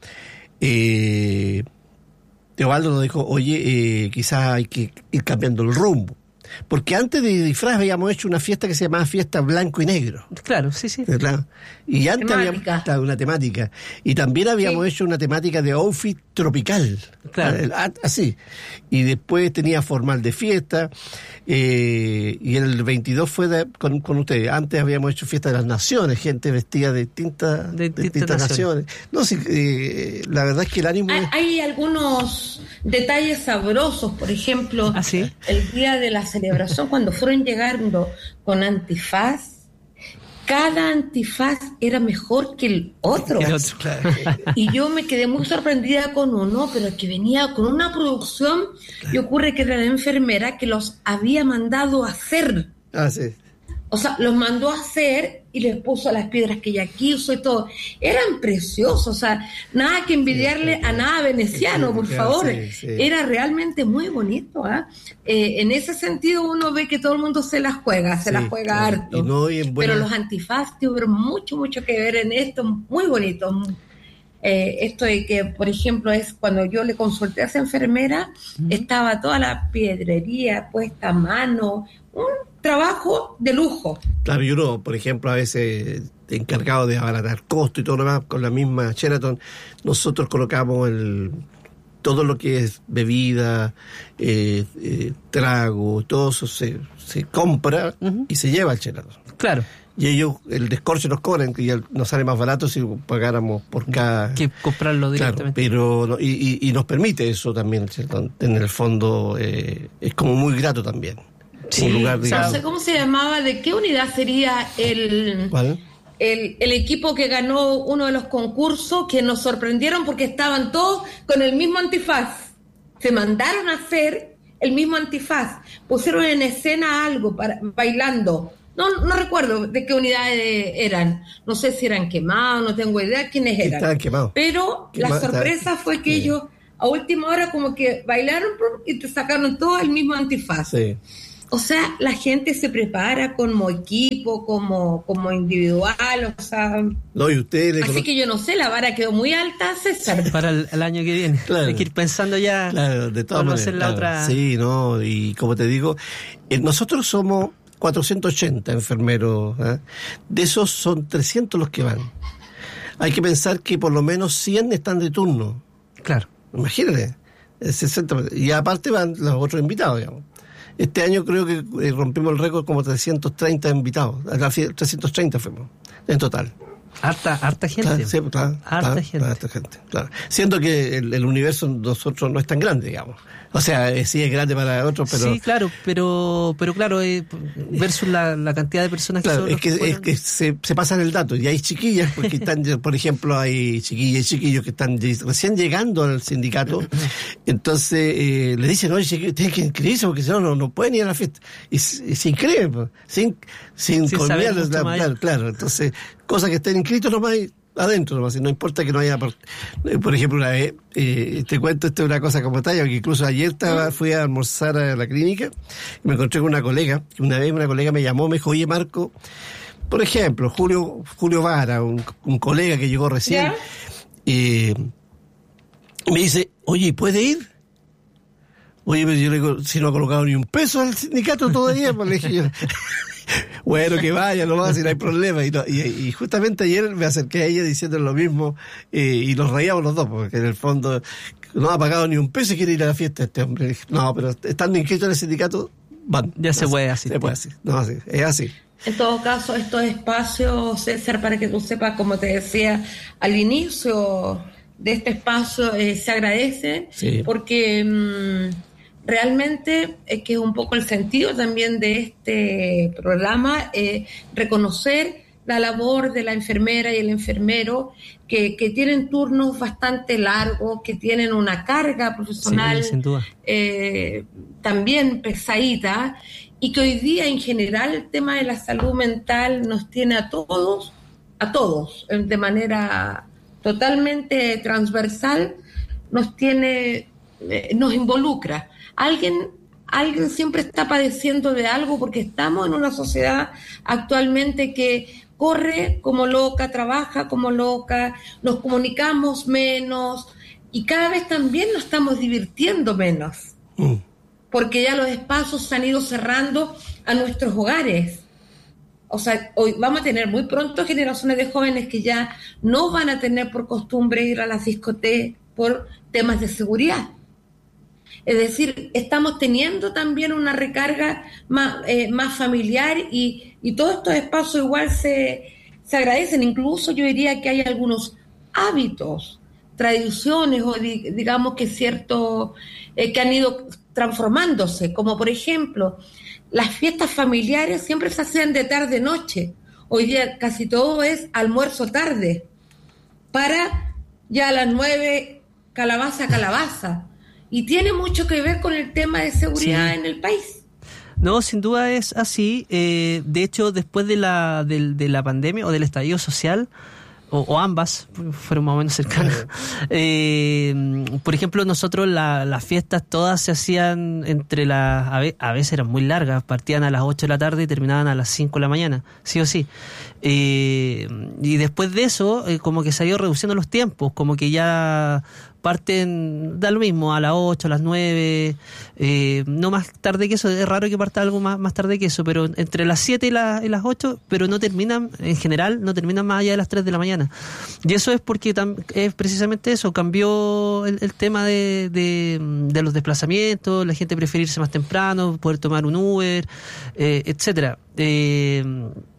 eh, Teobaldo nos dijo, oye, eh, quizás hay que ir cambiando el rumbo, porque antes de disfraz habíamos hecho una fiesta que se llamaba Fiesta Blanco y Negro. Claro, sí, sí. Claro. Y antes Temática. habíamos, claro, una temática. Y también habíamos Sí. hecho una temática de outfit tropical. Claro. Ah, Así. Y después tenía formal de fiesta. Eh, y el veintidós fue de- con, con ustedes. Antes habíamos hecho fiesta de las naciones, gente vestida de distintas, De de distintas distintas naciones. naciones. No, sí, eh, la verdad es que el ánimo Hay, es... hay algunos detalles sabrosos, por ejemplo, ¿Ah, sí? el día de la celebración, cuando fueron llegando con antifaz, cada antifaz era mejor que el otro. El otro. Y yo me quedé muy sorprendida con uno, pero que venía con una producción, y ocurre que era la enfermera que los había mandado a hacer. Ah, sí. O sea, los mandó a hacer y les puso las piedras que ella quiso y todo. Eran preciosos, o sea, nada que envidiarle Sí, sí, a nada veneciano, sí, por claro, favor. sí, sí. Era realmente muy bonito. ¿ah? Eh, en ese sentido uno ve que todo el mundo se las juega, se Sí, las juega claro. harto. Y no, y en buena- Pero los antifaz tuvieron mucho, mucho que ver en esto, muy bonito. Eh, esto de que, por ejemplo, es cuando yo le consulté a esa enfermera, estaba toda la piedrería puesta a mano, un trabajo de lujo. Claro, y uno, por ejemplo, a veces encargado de abaratar costo y todo lo demás, con la misma Sheraton, nosotros colocamos el todo lo que es bebida, eh, eh, trago, todo eso se, se compra Ujú. y se lleva al Sheraton. Claro. Y ellos, el descorche nos cobran, que ya nos sale más barato si pagáramos por cada... Que comprarlo Claro, directamente. pero no- y, y, y nos permite eso también, ¿cierto? En el fondo eh, es como muy grato también. Sí, un lugar, o sea, No digamos. sé cómo se llamaba, de qué unidad sería el, ¿Cuál? el, el equipo que ganó uno de los concursos, que nos sorprendieron porque estaban todos con el mismo antifaz. Se mandaron a hacer el mismo antifaz. Pusieron en escena algo para, bailando. No, no recuerdo de qué unidades eran. No sé si eran quemados, no tengo idea quiénes eran. Estaban quemados. Pero Quema, la sorpresa está, fue que sí. ellos a última hora como que bailaron y te sacaron todo el mismo antifaz. Sí. O sea, la gente se prepara como equipo, como, como individual, o sea... No, y ustedes... Así que yo no sé, la vara quedó muy alta, César. Para el, el año que viene. Claro. Hay que ir pensando ya... Claro, de todas maneras. Hacer la Claro. otra... Sí, no, y como te digo, eh, nosotros somos cuatrocientos ochenta enfermeros, ¿eh? De esos son trescientos los que van. Hay que pensar que por lo menos cien están de turno. Claro. Imagínate, el sesenta por ciento. Y aparte van los otros invitados, digamos. Este año creo que eh, rompimos el récord como trescientos treinta invitados. trescientos treinta fuimos, en total. Harta, harta gente. Claro, sí, claro, harta claro, gente. harta gente, claro. Siendo que el, el universo de nosotros no es tan grande, digamos. O sea, eh, sí es grande para otros, pero... Sí, claro, pero pero claro, eh, versus la, la cantidad de personas claro, que son... es que, fueron... es que se, se pasan el dato. Y hay chiquillas, porque están, por ejemplo, hay chiquillas y chiquillos que están recién llegando al sindicato. Entonces, eh, le dicen, oye, tienes que inscribirse porque si no, no, no pueden ir a la fiesta. Y, y se inscriben, pues, sin, sin, Sin saber colmearles, mucho más. claro, claro. Entonces, cosas que estén inscritos nomás y adentro nomás, y no importa que no haya... Por, por ejemplo, una vez, eh, te cuento, esto es una cosa como talla, porque incluso ayer estaba, fui a almorzar a la clínica y me encontré con una colega, y una vez una colega me llamó, me dijo, oye Marco, por ejemplo, Julio Julio Vara, un, un colega que llegó recién, ¿Ya? y me dice, oye, ¿puede ir? Oye, pero yo le digo, si no ha colocado ni un peso al sindicato todavía, pues le dije yo... Bueno, que vaya, no va, si no hay problema. Y, no, y, y justamente ayer me acerqué a ella diciendo lo mismo eh, y nos reíamos los dos, porque en el fondo no ha pagado ni un peso y quiere ir a la fiesta este hombre. Dije, no, pero estando inscritos en el sindicato, van. Ya se puede asistir. Se puede así. No, así, es así. En todo caso, estos espacios, César, para que tú sepas, como te decía al inicio de este espacio, eh, se agradece, Sí. porque mmm, realmente es que es un poco el sentido también de este programa, eh, reconocer la labor de la enfermera y el enfermero, que, que tienen turnos bastante largos, que tienen una carga profesional Sí, sin duda. eh, también pesadita, y que hoy día en general el tema de la salud mental nos tiene a todos, a todos, de manera totalmente transversal, nos tiene, eh, nos involucra. Alguien, alguien siempre está padeciendo de algo, porque estamos en una sociedad actualmente que corre como loca, trabaja como loca, nos comunicamos menos y cada vez también nos estamos divirtiendo menos. Mm. Porque ya los espacios se han ido cerrando a nuestros hogares. O sea, hoy vamos a tener muy pronto generaciones de jóvenes que ya no van a tener por costumbre ir a las discotecas por temas de seguridad. Es decir, estamos teniendo también una recarga más, eh, más familiar y, y todos estos espacios igual se, se agradecen. Incluso yo diría que hay algunos hábitos, tradiciones o di, digamos que ciertos eh, que han ido transformándose, como por ejemplo las fiestas familiares siempre se hacían de tarde-noche. Hoy día casi todo es almuerzo tarde, para ya a las nueve calabaza calabaza. Y tiene mucho que ver con el tema de seguridad, sí, en el país. No, sin duda es así. Eh, de hecho, después de la, de, de la pandemia o del estallido social, o, o ambas, fueron más o menos cercanas. Eh, por ejemplo, nosotros la, las fiestas todas se hacían entre las... A, ve, a veces eran muy largas, partían a las ocho de la tarde y terminaban a las cinco de la mañana, sí o sí. Eh, y después de eso, eh, como que se ha ido reduciendo los tiempos, como que ya parten, da lo mismo, a las ocho, a las nueve, eh, no más tarde que eso, es raro que parta algo más, más tarde que eso, pero entre las siete y, la, y las ocho, pero no terminan, en general, no terminan más allá de las tres de la mañana. Y eso es porque tam, es precisamente eso, cambió el, el tema de, de, de los desplazamientos, la gente prefiere irse más temprano, poder tomar un Uber, eh, etcétera. Eh,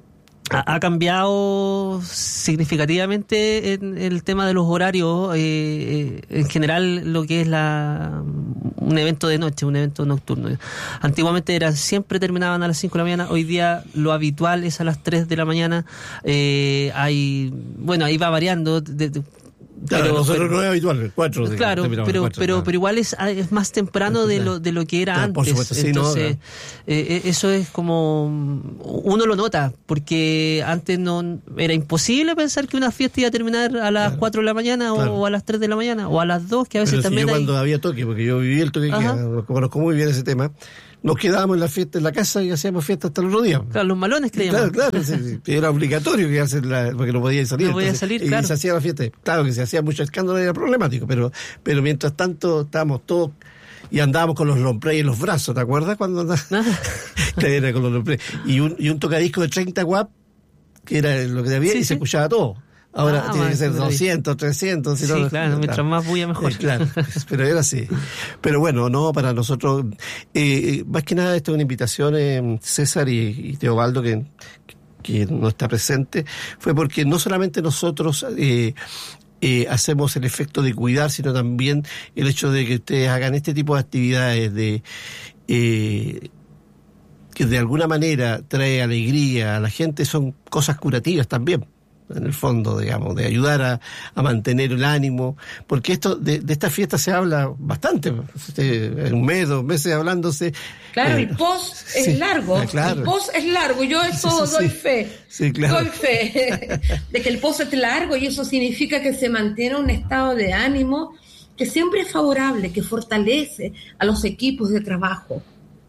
ha, ha cambiado significativamente en el tema de los horarios, eh, en general lo que es la un evento de noche, un evento nocturno. Antiguamente eran siempre terminaban a las cinco de la mañana, hoy día lo habitual es a las tres de la mañana. Eh, hay, bueno, ahí va variando de, de, Claro, pero, nosotros pero, no es habitual, cuatro. Claro, pero, pero, cuatro, pero, claro. pero igual es, es más temprano de lo, de lo que era claro, antes. por supuesto, sí, Entonces, no, eh, eso es como, uno lo nota, porque antes no era imposible pensar que una fiesta iba a terminar a las claro, cuatro de la mañana o, claro. o a las tres de la mañana o a las dos, que a veces pero también si yo hay... cuando había toque, porque yo viví el toque, que conozco muy bien ese tema, nos quedábamos en la fiesta en la casa y hacíamos fiesta hasta el otro día. Claro, los malones creíamos. Claro, claro, sí, sí, era obligatorio que hacer la, porque no podía salir. No podía entonces, salir, y claro. se hacía la fiesta. Claro que se hacía mucho escándalo y era problemático, pero, pero mientras tanto estábamos todos y andábamos con los long play en los brazos, ¿te acuerdas? Cuando andábamos? Que era con los long play. Y un, y un tocadisco de treinta watts, que era lo que había, sí, y sí. se escuchaba todo. Ahora ah, tiene que ser sí, doscientos, trescientos. Sí, si no, claro, mientras claro. más bulla mejor. Eh, claro, pero era así. Pero bueno, no, para nosotros, eh, más que nada, esta es una invitación, eh, César y, y Teobaldo, que, que no está presente, fue porque no solamente nosotros eh, eh, hacemos el efecto de cuidar, sino también el hecho de que ustedes hagan este tipo de actividades de... Eh, que de alguna manera trae alegría a la gente, son cosas curativas también, en el fondo, digamos, de ayudar a, a mantener el ánimo, porque esto de, de esta fiesta se habla bastante, en un mes, dos meses hablándose. Claro, eh, el post es sí, largo, claro. el post es largo, yo eso sí, sí, doy sí. fe, Sí, claro. doy fe de que el post es largo y eso significa que se mantiene un estado de ánimo que siempre es favorable, que fortalece a los equipos de trabajo.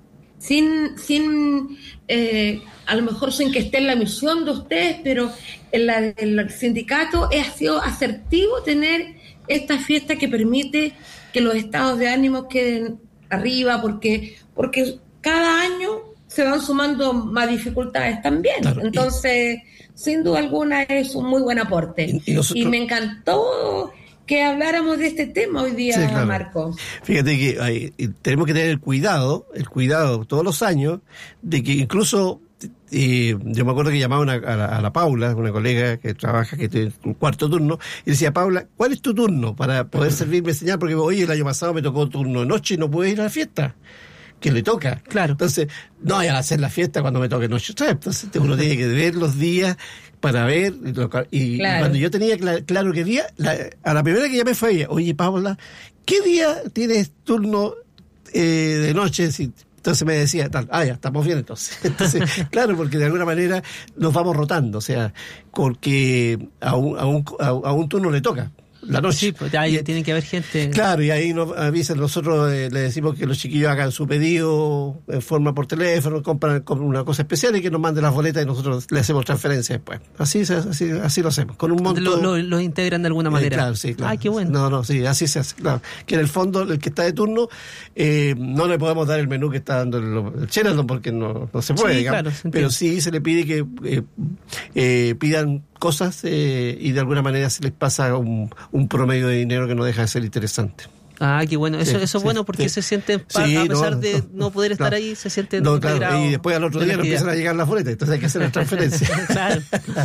Sin, sin eh, a lo mejor sin que esté en la misión de ustedes, pero en la, en el sindicato ha sido asertivo tener esta fiesta que permite que los estados de ánimo queden arriba, porque, porque cada año se van sumando más dificultades también. Claro, Entonces, y, sin duda alguna, es un muy buen aporte. Y, y, nosotros... y me encantó que habláramos de este tema hoy día, sí, claro. Marco. Fíjate que hay, tenemos que tener el cuidado, el cuidado todos los años, de que incluso, eh, yo me acuerdo que llamaba una, a, la, a la Paula, una colega que trabaja, que tiene un cuarto turno, y decía, Paula, ¿cuál es tu turno? Para poder servirme señal, porque oye, el año pasado me tocó turno de noche y no pude ir a la fiesta. Que le toca. Claro. Entonces, no vayan a hacer la fiesta cuando me toque noche. Entonces, uno tiene que ver los días para ver. Y claro. Cuando yo tenía cl- claro que día, la, a la primera que llamé fue ella, oye, Paula, ¿qué día tienes turno eh, de noche? Si, entonces me decía, tal, ah, ya, estamos bien entonces. Entonces, claro, porque de alguna manera nos vamos rotando, o sea, porque a un, a un, a, a un turno le toca. La noche. Sí, pues ahí y, tiene que haber gente. Claro, y ahí nos avisan, nosotros eh, le decimos que los chiquillos hagan su pedido en forma por teléfono, compran, compran una cosa especial y que nos manden las boletas y nosotros le hacemos transferencia después. Así así, así lo hacemos, con un monto. Lo, lo, lo integran de alguna manera. Eh, claro, sí, claro. Ah, qué bueno. No, no, sí, así se hace, claro. Que en el fondo, el que está de turno, eh, no le podemos dar el menú que está dando el, el Sheraton porque no, no se puede, sí, digamos. Claro, pero sí se le pide que eh, eh, pidan cosas eh, y de alguna manera se les pasa un, un promedio de dinero que no deja de ser interesante. Ah, qué bueno. Eso, sí, eso es sí, bueno porque sí. se sienten, sí, a pesar no, de no, no poder estar claro. ahí, se sienten no, claro. Y después al otro día no empiezan a llegar las boletas, entonces hay que hacer la transferencia. Claro.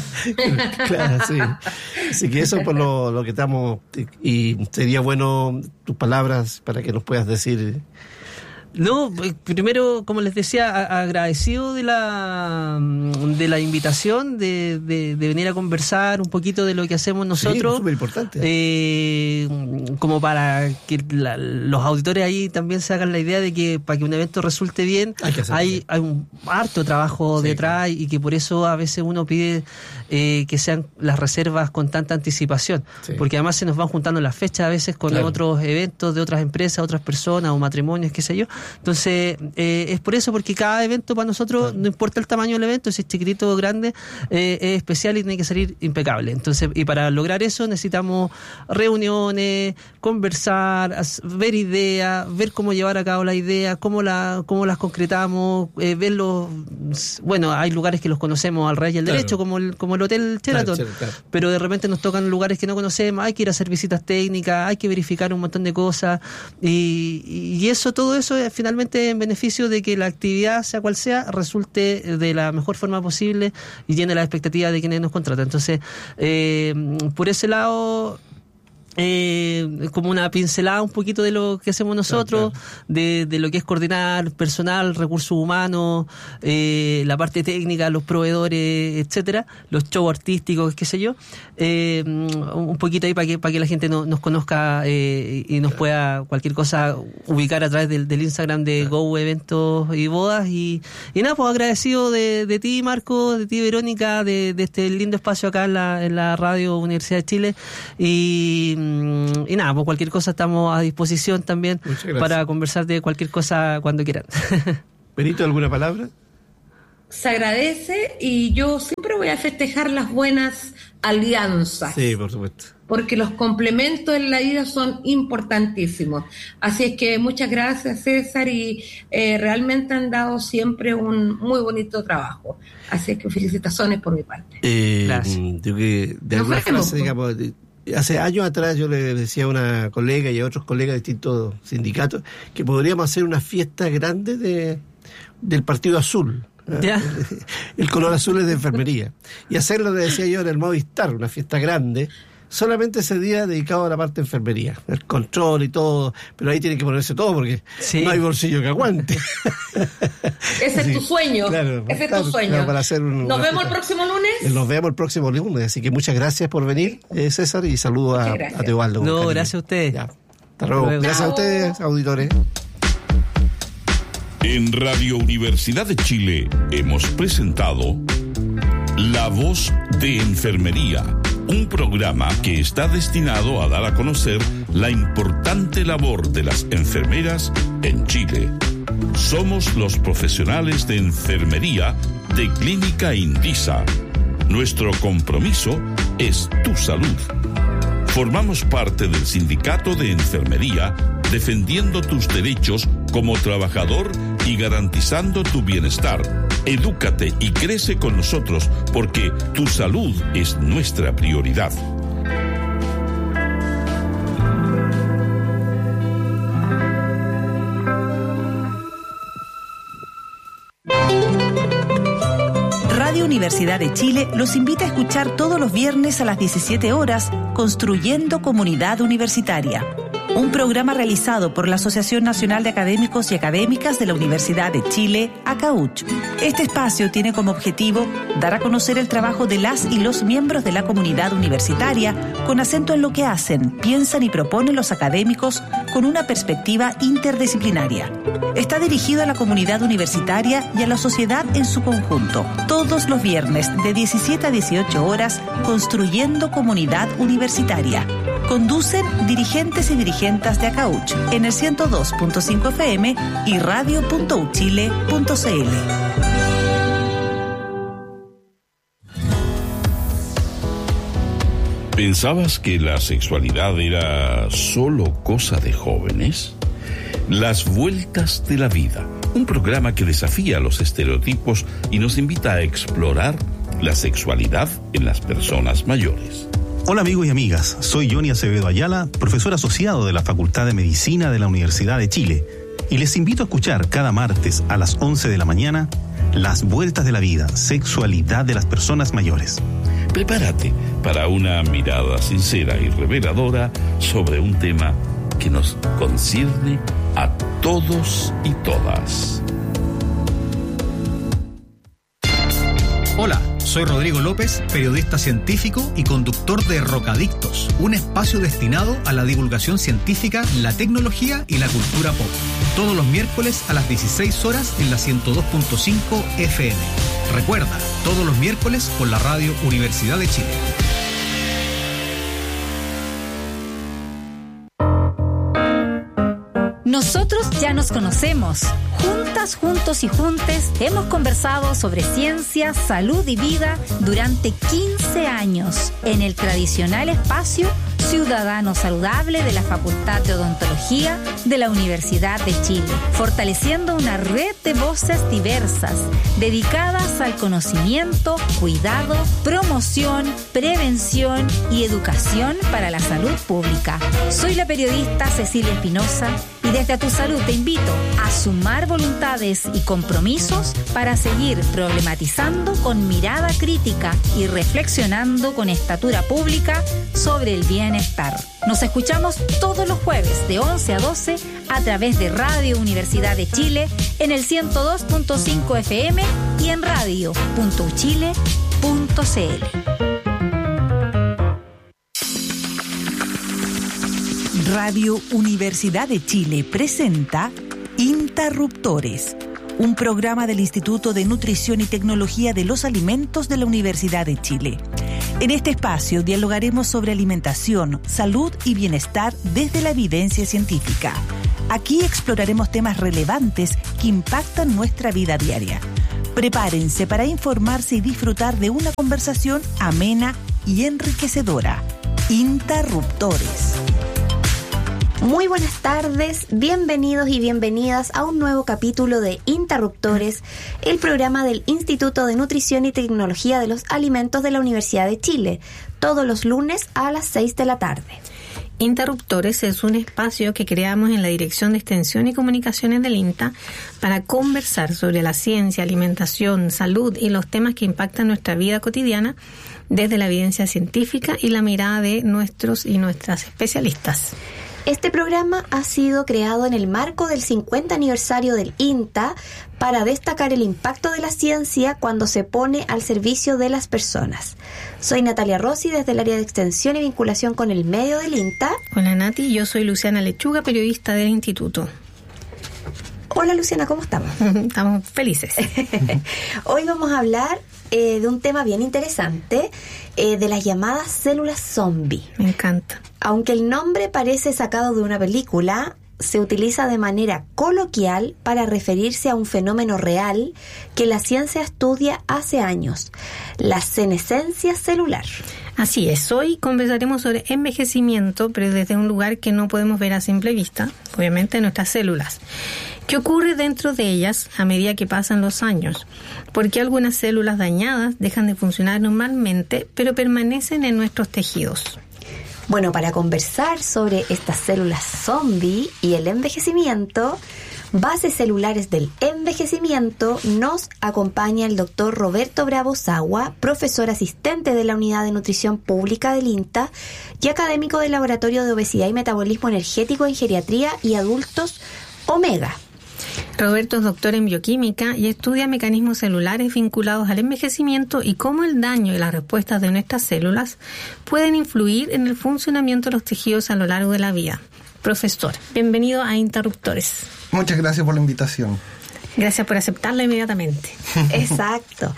Claro, sí. Así que eso es por lo, lo que estamos, y sería bueno tus palabras para que nos puedas decir. No, primero, como les decía, a- agradecido de la de la invitación, de, de, de venir a conversar un poquito de lo que hacemos nosotros. Sí, súper importante. Eh, como para que la, los auditores ahí también se hagan la idea de que para que un evento resulte bien, hay, que hay, hay un harto trabajo sí, detrás, claro. Y que por eso a veces uno pide eh, que sean las reservas con tanta anticipación, sí. Porque además se nos van juntando las fechas a veces con claro. otros eventos de otras empresas, otras personas o matrimonios, qué sé yo. Entonces, eh, es por eso, porque cada evento para nosotros, claro. No importa el tamaño del evento, si es chiquitito o grande, eh, es especial y tiene que salir impecable. Entonces, y para lograr eso necesitamos reuniones, conversar, ver ideas, ver cómo llevar a cabo la idea, cómo, la, cómo las concretamos, eh, verlos. Bueno, hay lugares que los conocemos al revés y al claro. derecho, como el, como el Hotel Sheraton, claro, claro. Pero de repente nos tocan lugares que no conocemos, hay que ir a hacer visitas técnicas, hay que verificar un montón de cosas, y, y eso, todo eso es finalmente en beneficio de que la actividad, sea cual sea, resulte de la mejor forma posible y llene las expectativas de quienes nos contratan. Entonces, eh, por ese lado... Eh, como una pincelada un poquito de lo que hacemos nosotros, claro, claro. De, de lo que es coordinar personal, recursos humanos, eh, la parte técnica, los proveedores, etcétera, los shows artísticos, qué sé yo, eh, un poquito ahí para que para que la gente no, nos conozca eh, y nos pueda cualquier cosa ubicar a través del, del Instagram de claro. Go Eventos y Bodas y, y nada, pues agradecido de, de ti, Marco, de ti, Verónica, de, de este lindo espacio acá en la, en la Radio Universidad de Chile y Y nada, pues cualquier cosa estamos a disposición también para conversar de cualquier cosa cuando quieran. Benito, ¿alguna palabra? Se agradece y yo siempre voy a festejar las buenas alianzas. Sí, por supuesto. Porque los complementos en la vida son importantísimos. Así es que muchas gracias, César, y eh, realmente han dado siempre un muy bonito trabajo. Así es que felicitaciones por mi parte. Eh, gracias. Yo que de alguna frase, digamos... Hace años atrás yo le decía a una colega y a otros colegas de distintos sindicatos que podríamos hacer una fiesta grande de, del Partido Azul. ¿eh? El color azul es de enfermería. Y hacerlo, le decía yo, en el Movistar, una fiesta grande, solamente ese día dedicado a la parte de enfermería, el control y todo, pero ahí tiene que ponerse todo porque sí. No hay bolsillo que aguante. Ese así, es tu sueño, claro, ese es tu sueño. Para hacer un, Nos vemos el próximo lunes. Nos vemos el próximo lunes, así que muchas gracias por venir, eh, César, y saludos a, a Teobaldo. No, cariño. Gracias a ustedes. Ya. Hasta luego. Luego. Gracias a ustedes, auditores. En Radio Universidad de Chile hemos presentado La Voz de Enfermería, un programa que está destinado a dar a conocer la importante labor de las enfermeras en Chile. Somos los profesionales de enfermería de Clínica Indisa. Nuestro compromiso es tu salud. Formamos parte del Sindicato de Enfermería, defendiendo tus derechos como trabajador y garantizando tu bienestar. Edúcate y crece con nosotros porque tu salud es nuestra prioridad. Radio Universidad de Chile los invita a escuchar todos los viernes a las diecisiete horas Construyendo Comunidad Universitaria, un programa realizado por la Asociación Nacional de Académicos y Académicas de la Universidad de Chile, ACAUCH. Este espacio tiene como objetivo dar a conocer el trabajo de las y los miembros de la comunidad universitaria con acento en lo que hacen, piensan y proponen los académicos con una perspectiva interdisciplinaria. Está dirigido a la comunidad universitaria y a la sociedad en su conjunto. Todos los viernes de diecisiete a dieciocho horas, Construyendo Comunidad Universitaria. Conducen dirigentes y dirigentes de ACAUCH en el ciento dos punto cinco F M y radio punto u chile punto c l. ¿Pensabas que la sexualidad era solo cosa de jóvenes? Las Vueltas de la Vida, un programa que desafía los estereotipos y nos invita a explorar la sexualidad en las personas mayores. Hola amigos y amigas, soy Johnny Acevedo Ayala, profesor asociado de la Facultad de Medicina de la Universidad de Chile, y les invito a escuchar cada martes a las once de la mañana Las Vueltas de la Vida, sexualidad de las personas mayores. Prepárate para una mirada sincera y reveladora sobre un tema que nos concierne a todos y todas. Hola, soy Rodrigo López, periodista científico y conductor de Rocadictos, un espacio destinado a la divulgación científica, la tecnología y la cultura pop. Todos los miércoles a las dieciséis horas en la ciento dos punto cinco F M. Recuerda, todos los miércoles por la Radio Universidad de Chile. Nosotros ya nos conocemos. Juntas, juntos y juntes hemos conversado sobre ciencia, salud y vida durante quince años en el tradicional espacio Ciudadano Saludable de la Facultad de Odontología de la Universidad de Chile, fortaleciendo una red de voces diversas dedicadas al conocimiento, cuidado, promoción, prevención y educación para la salud pública. Soy la periodista Cecilia Espinosa y Desde Tu Salud te invito a sumar voluntades y compromisos para seguir problematizando con mirada crítica y reflexionando con estatura pública sobre el bienestar. Nos escuchamos todos los jueves de once a doce a través de Radio Universidad de Chile en el ciento dos punto cinco F M y en radio punto u chile punto c l. Radio Universidad de Chile presenta Interruptores, un programa del Instituto de Nutrición y Tecnología de los Alimentos de la Universidad de Chile. En este espacio dialogaremos sobre alimentación, salud y bienestar desde la evidencia científica. Aquí exploraremos temas relevantes que impactan nuestra vida diaria. Prepárense para informarse y disfrutar de una conversación amena y enriquecedora. Interruptores. Muy buenas tardes, bienvenidos y bienvenidas a un nuevo capítulo de Interruptores, el programa del Instituto de Nutrición y Tecnología de los Alimentos de la Universidad de Chile, todos los lunes a las seis de la tarde. Interruptores es un espacio que creamos en la Dirección de Extensión y Comunicaciones del INTA para conversar sobre la ciencia, alimentación, salud y los temas que impactan nuestra vida cotidiana desde la evidencia científica y la mirada de nuestros y nuestras especialistas. Este programa ha sido creado en el marco del cincuenta aniversario del INTA para destacar el impacto de la ciencia cuando se pone al servicio de las personas. Soy Natalia Rossi desde el área de extensión y vinculación con el medio del INTA. Hola Nati, yo soy Luciana Lechuga, periodista del instituto. Hola Luciana, ¿cómo estamos? Estamos felices. Hoy vamos a hablar eh, de un tema bien interesante, eh, de las llamadas células zombie. Me encanta. Aunque el nombre parece sacado de una película, se utiliza de manera coloquial para referirse a un fenómeno real que la ciencia estudia hace años, la senescencia celular. Así es, hoy conversaremos sobre envejecimiento, pero desde un lugar que no podemos ver a simple vista, obviamente nuestras células. ¿Qué ocurre dentro de ellas a medida que pasan los años? ¿Por qué algunas células dañadas dejan de funcionar normalmente, pero permanecen en nuestros tejidos? Bueno, para conversar sobre estas células zombie y el envejecimiento, bases celulares del envejecimiento, nos acompaña el doctor Roberto Bravo Sagua, profesor asistente de la Unidad de Nutrición Pública del INTA y académico del Laboratorio de Obesidad y Metabolismo Energético en Geriatría y Adultos Omega. Roberto es doctor en bioquímica y estudia mecanismos celulares vinculados al envejecimiento y cómo el daño y las respuestas de nuestras células pueden influir en el funcionamiento de los tejidos a lo largo de la vida. Profesor, bienvenido a Interruptores. Muchas gracias por la invitación. Gracias por aceptarla inmediatamente. Exacto.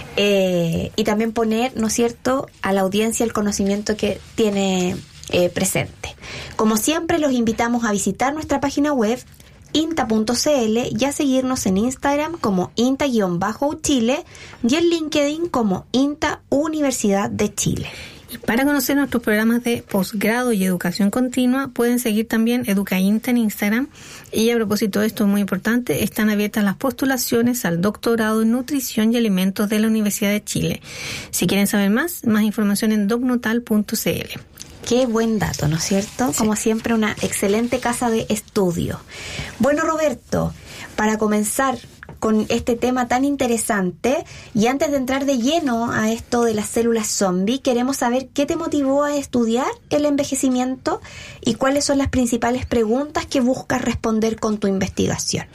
Eh, y también poner, ¿no es cierto?, a la audiencia el conocimiento que tiene eh, presente. Como siempre, los invitamos a visitar nuestra página web inta punto c l y a seguirnos en Instagram como INTA-Chile y en LinkedIn como INTA Universidad de Chile. Y para conocer nuestros programas de posgrado y educación continua, pueden seguir también EducaINTA en Instagram. Y a propósito de esto, muy importante, están abiertas las postulaciones al doctorado en nutrición y alimentos de la Universidad de Chile. Si quieren saber más, más información en docnutal punto c l. Qué buen dato, ¿no es cierto? Sí. Como siempre, una excelente casa de estudio. Bueno, Roberto, para comenzar con este tema tan interesante y antes de entrar de lleno a esto de las células zombie, queremos saber qué te motivó a estudiar el envejecimiento y cuáles son las principales preguntas que buscas responder con tu investigación.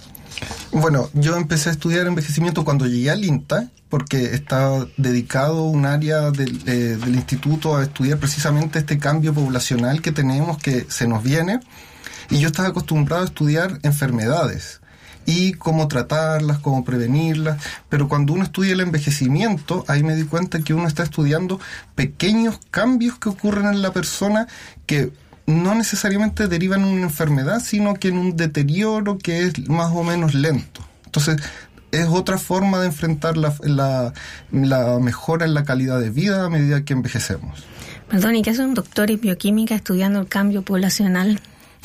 Bueno, yo empecé a estudiar envejecimiento cuando llegué al INTA, porque estaba dedicado un área del, eh, del instituto a estudiar precisamente este cambio poblacional que tenemos, que se nos viene, y yo estaba acostumbrado a estudiar enfermedades y cómo tratarlas, cómo prevenirlas, pero cuando uno estudia el envejecimiento, ahí me di cuenta que uno está estudiando pequeños cambios que ocurren en la persona que no necesariamente derivan en una enfermedad, sino que en un deterioro que es más o menos lento. Entonces, es otra forma de enfrentar la, la, la mejora en la calidad de vida a medida que envejecemos. Perdón, ¿y qué hace un doctor en bioquímica estudiando el cambio poblacional?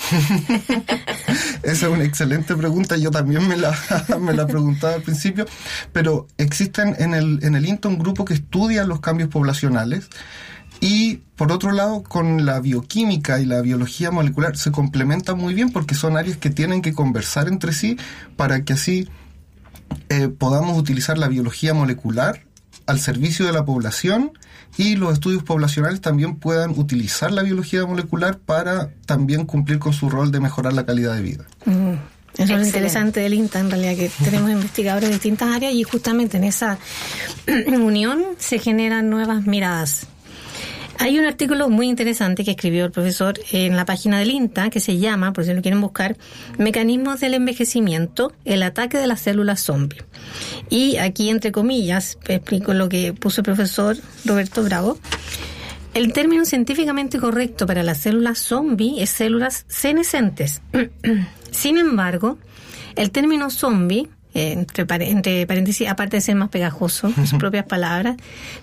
Esa es una excelente pregunta, yo también me la, me la preguntaba al principio, pero existen en el, en el INTA un grupo que estudia los cambios poblacionales Y por otro lado, con la bioquímica y la biología molecular se complementan muy bien porque son áreas que tienen que conversar entre sí para que así eh, podamos utilizar la biología molecular al servicio de la población y los estudios poblacionales también puedan utilizar la biología molecular para también cumplir con su rol de mejorar la calidad de vida. Mm. Eso es lo interesante del INTA, en realidad, que tenemos investigadores de distintas áreas y justamente en esa unión se generan nuevas miradas. Hay un artículo muy interesante que escribió el profesor en la página del INTA que se llama, por si lo quieren buscar, Mecanismos del envejecimiento, el ataque de las células zombie. Y aquí, entre comillas, explico lo que puso el profesor Roberto Bravo. El término científicamente correcto para las células zombie es células senescentes. Sin embargo, el término zombie, eh, entre, entre paréntesis, aparte de ser más pegajoso, en sus propias palabras,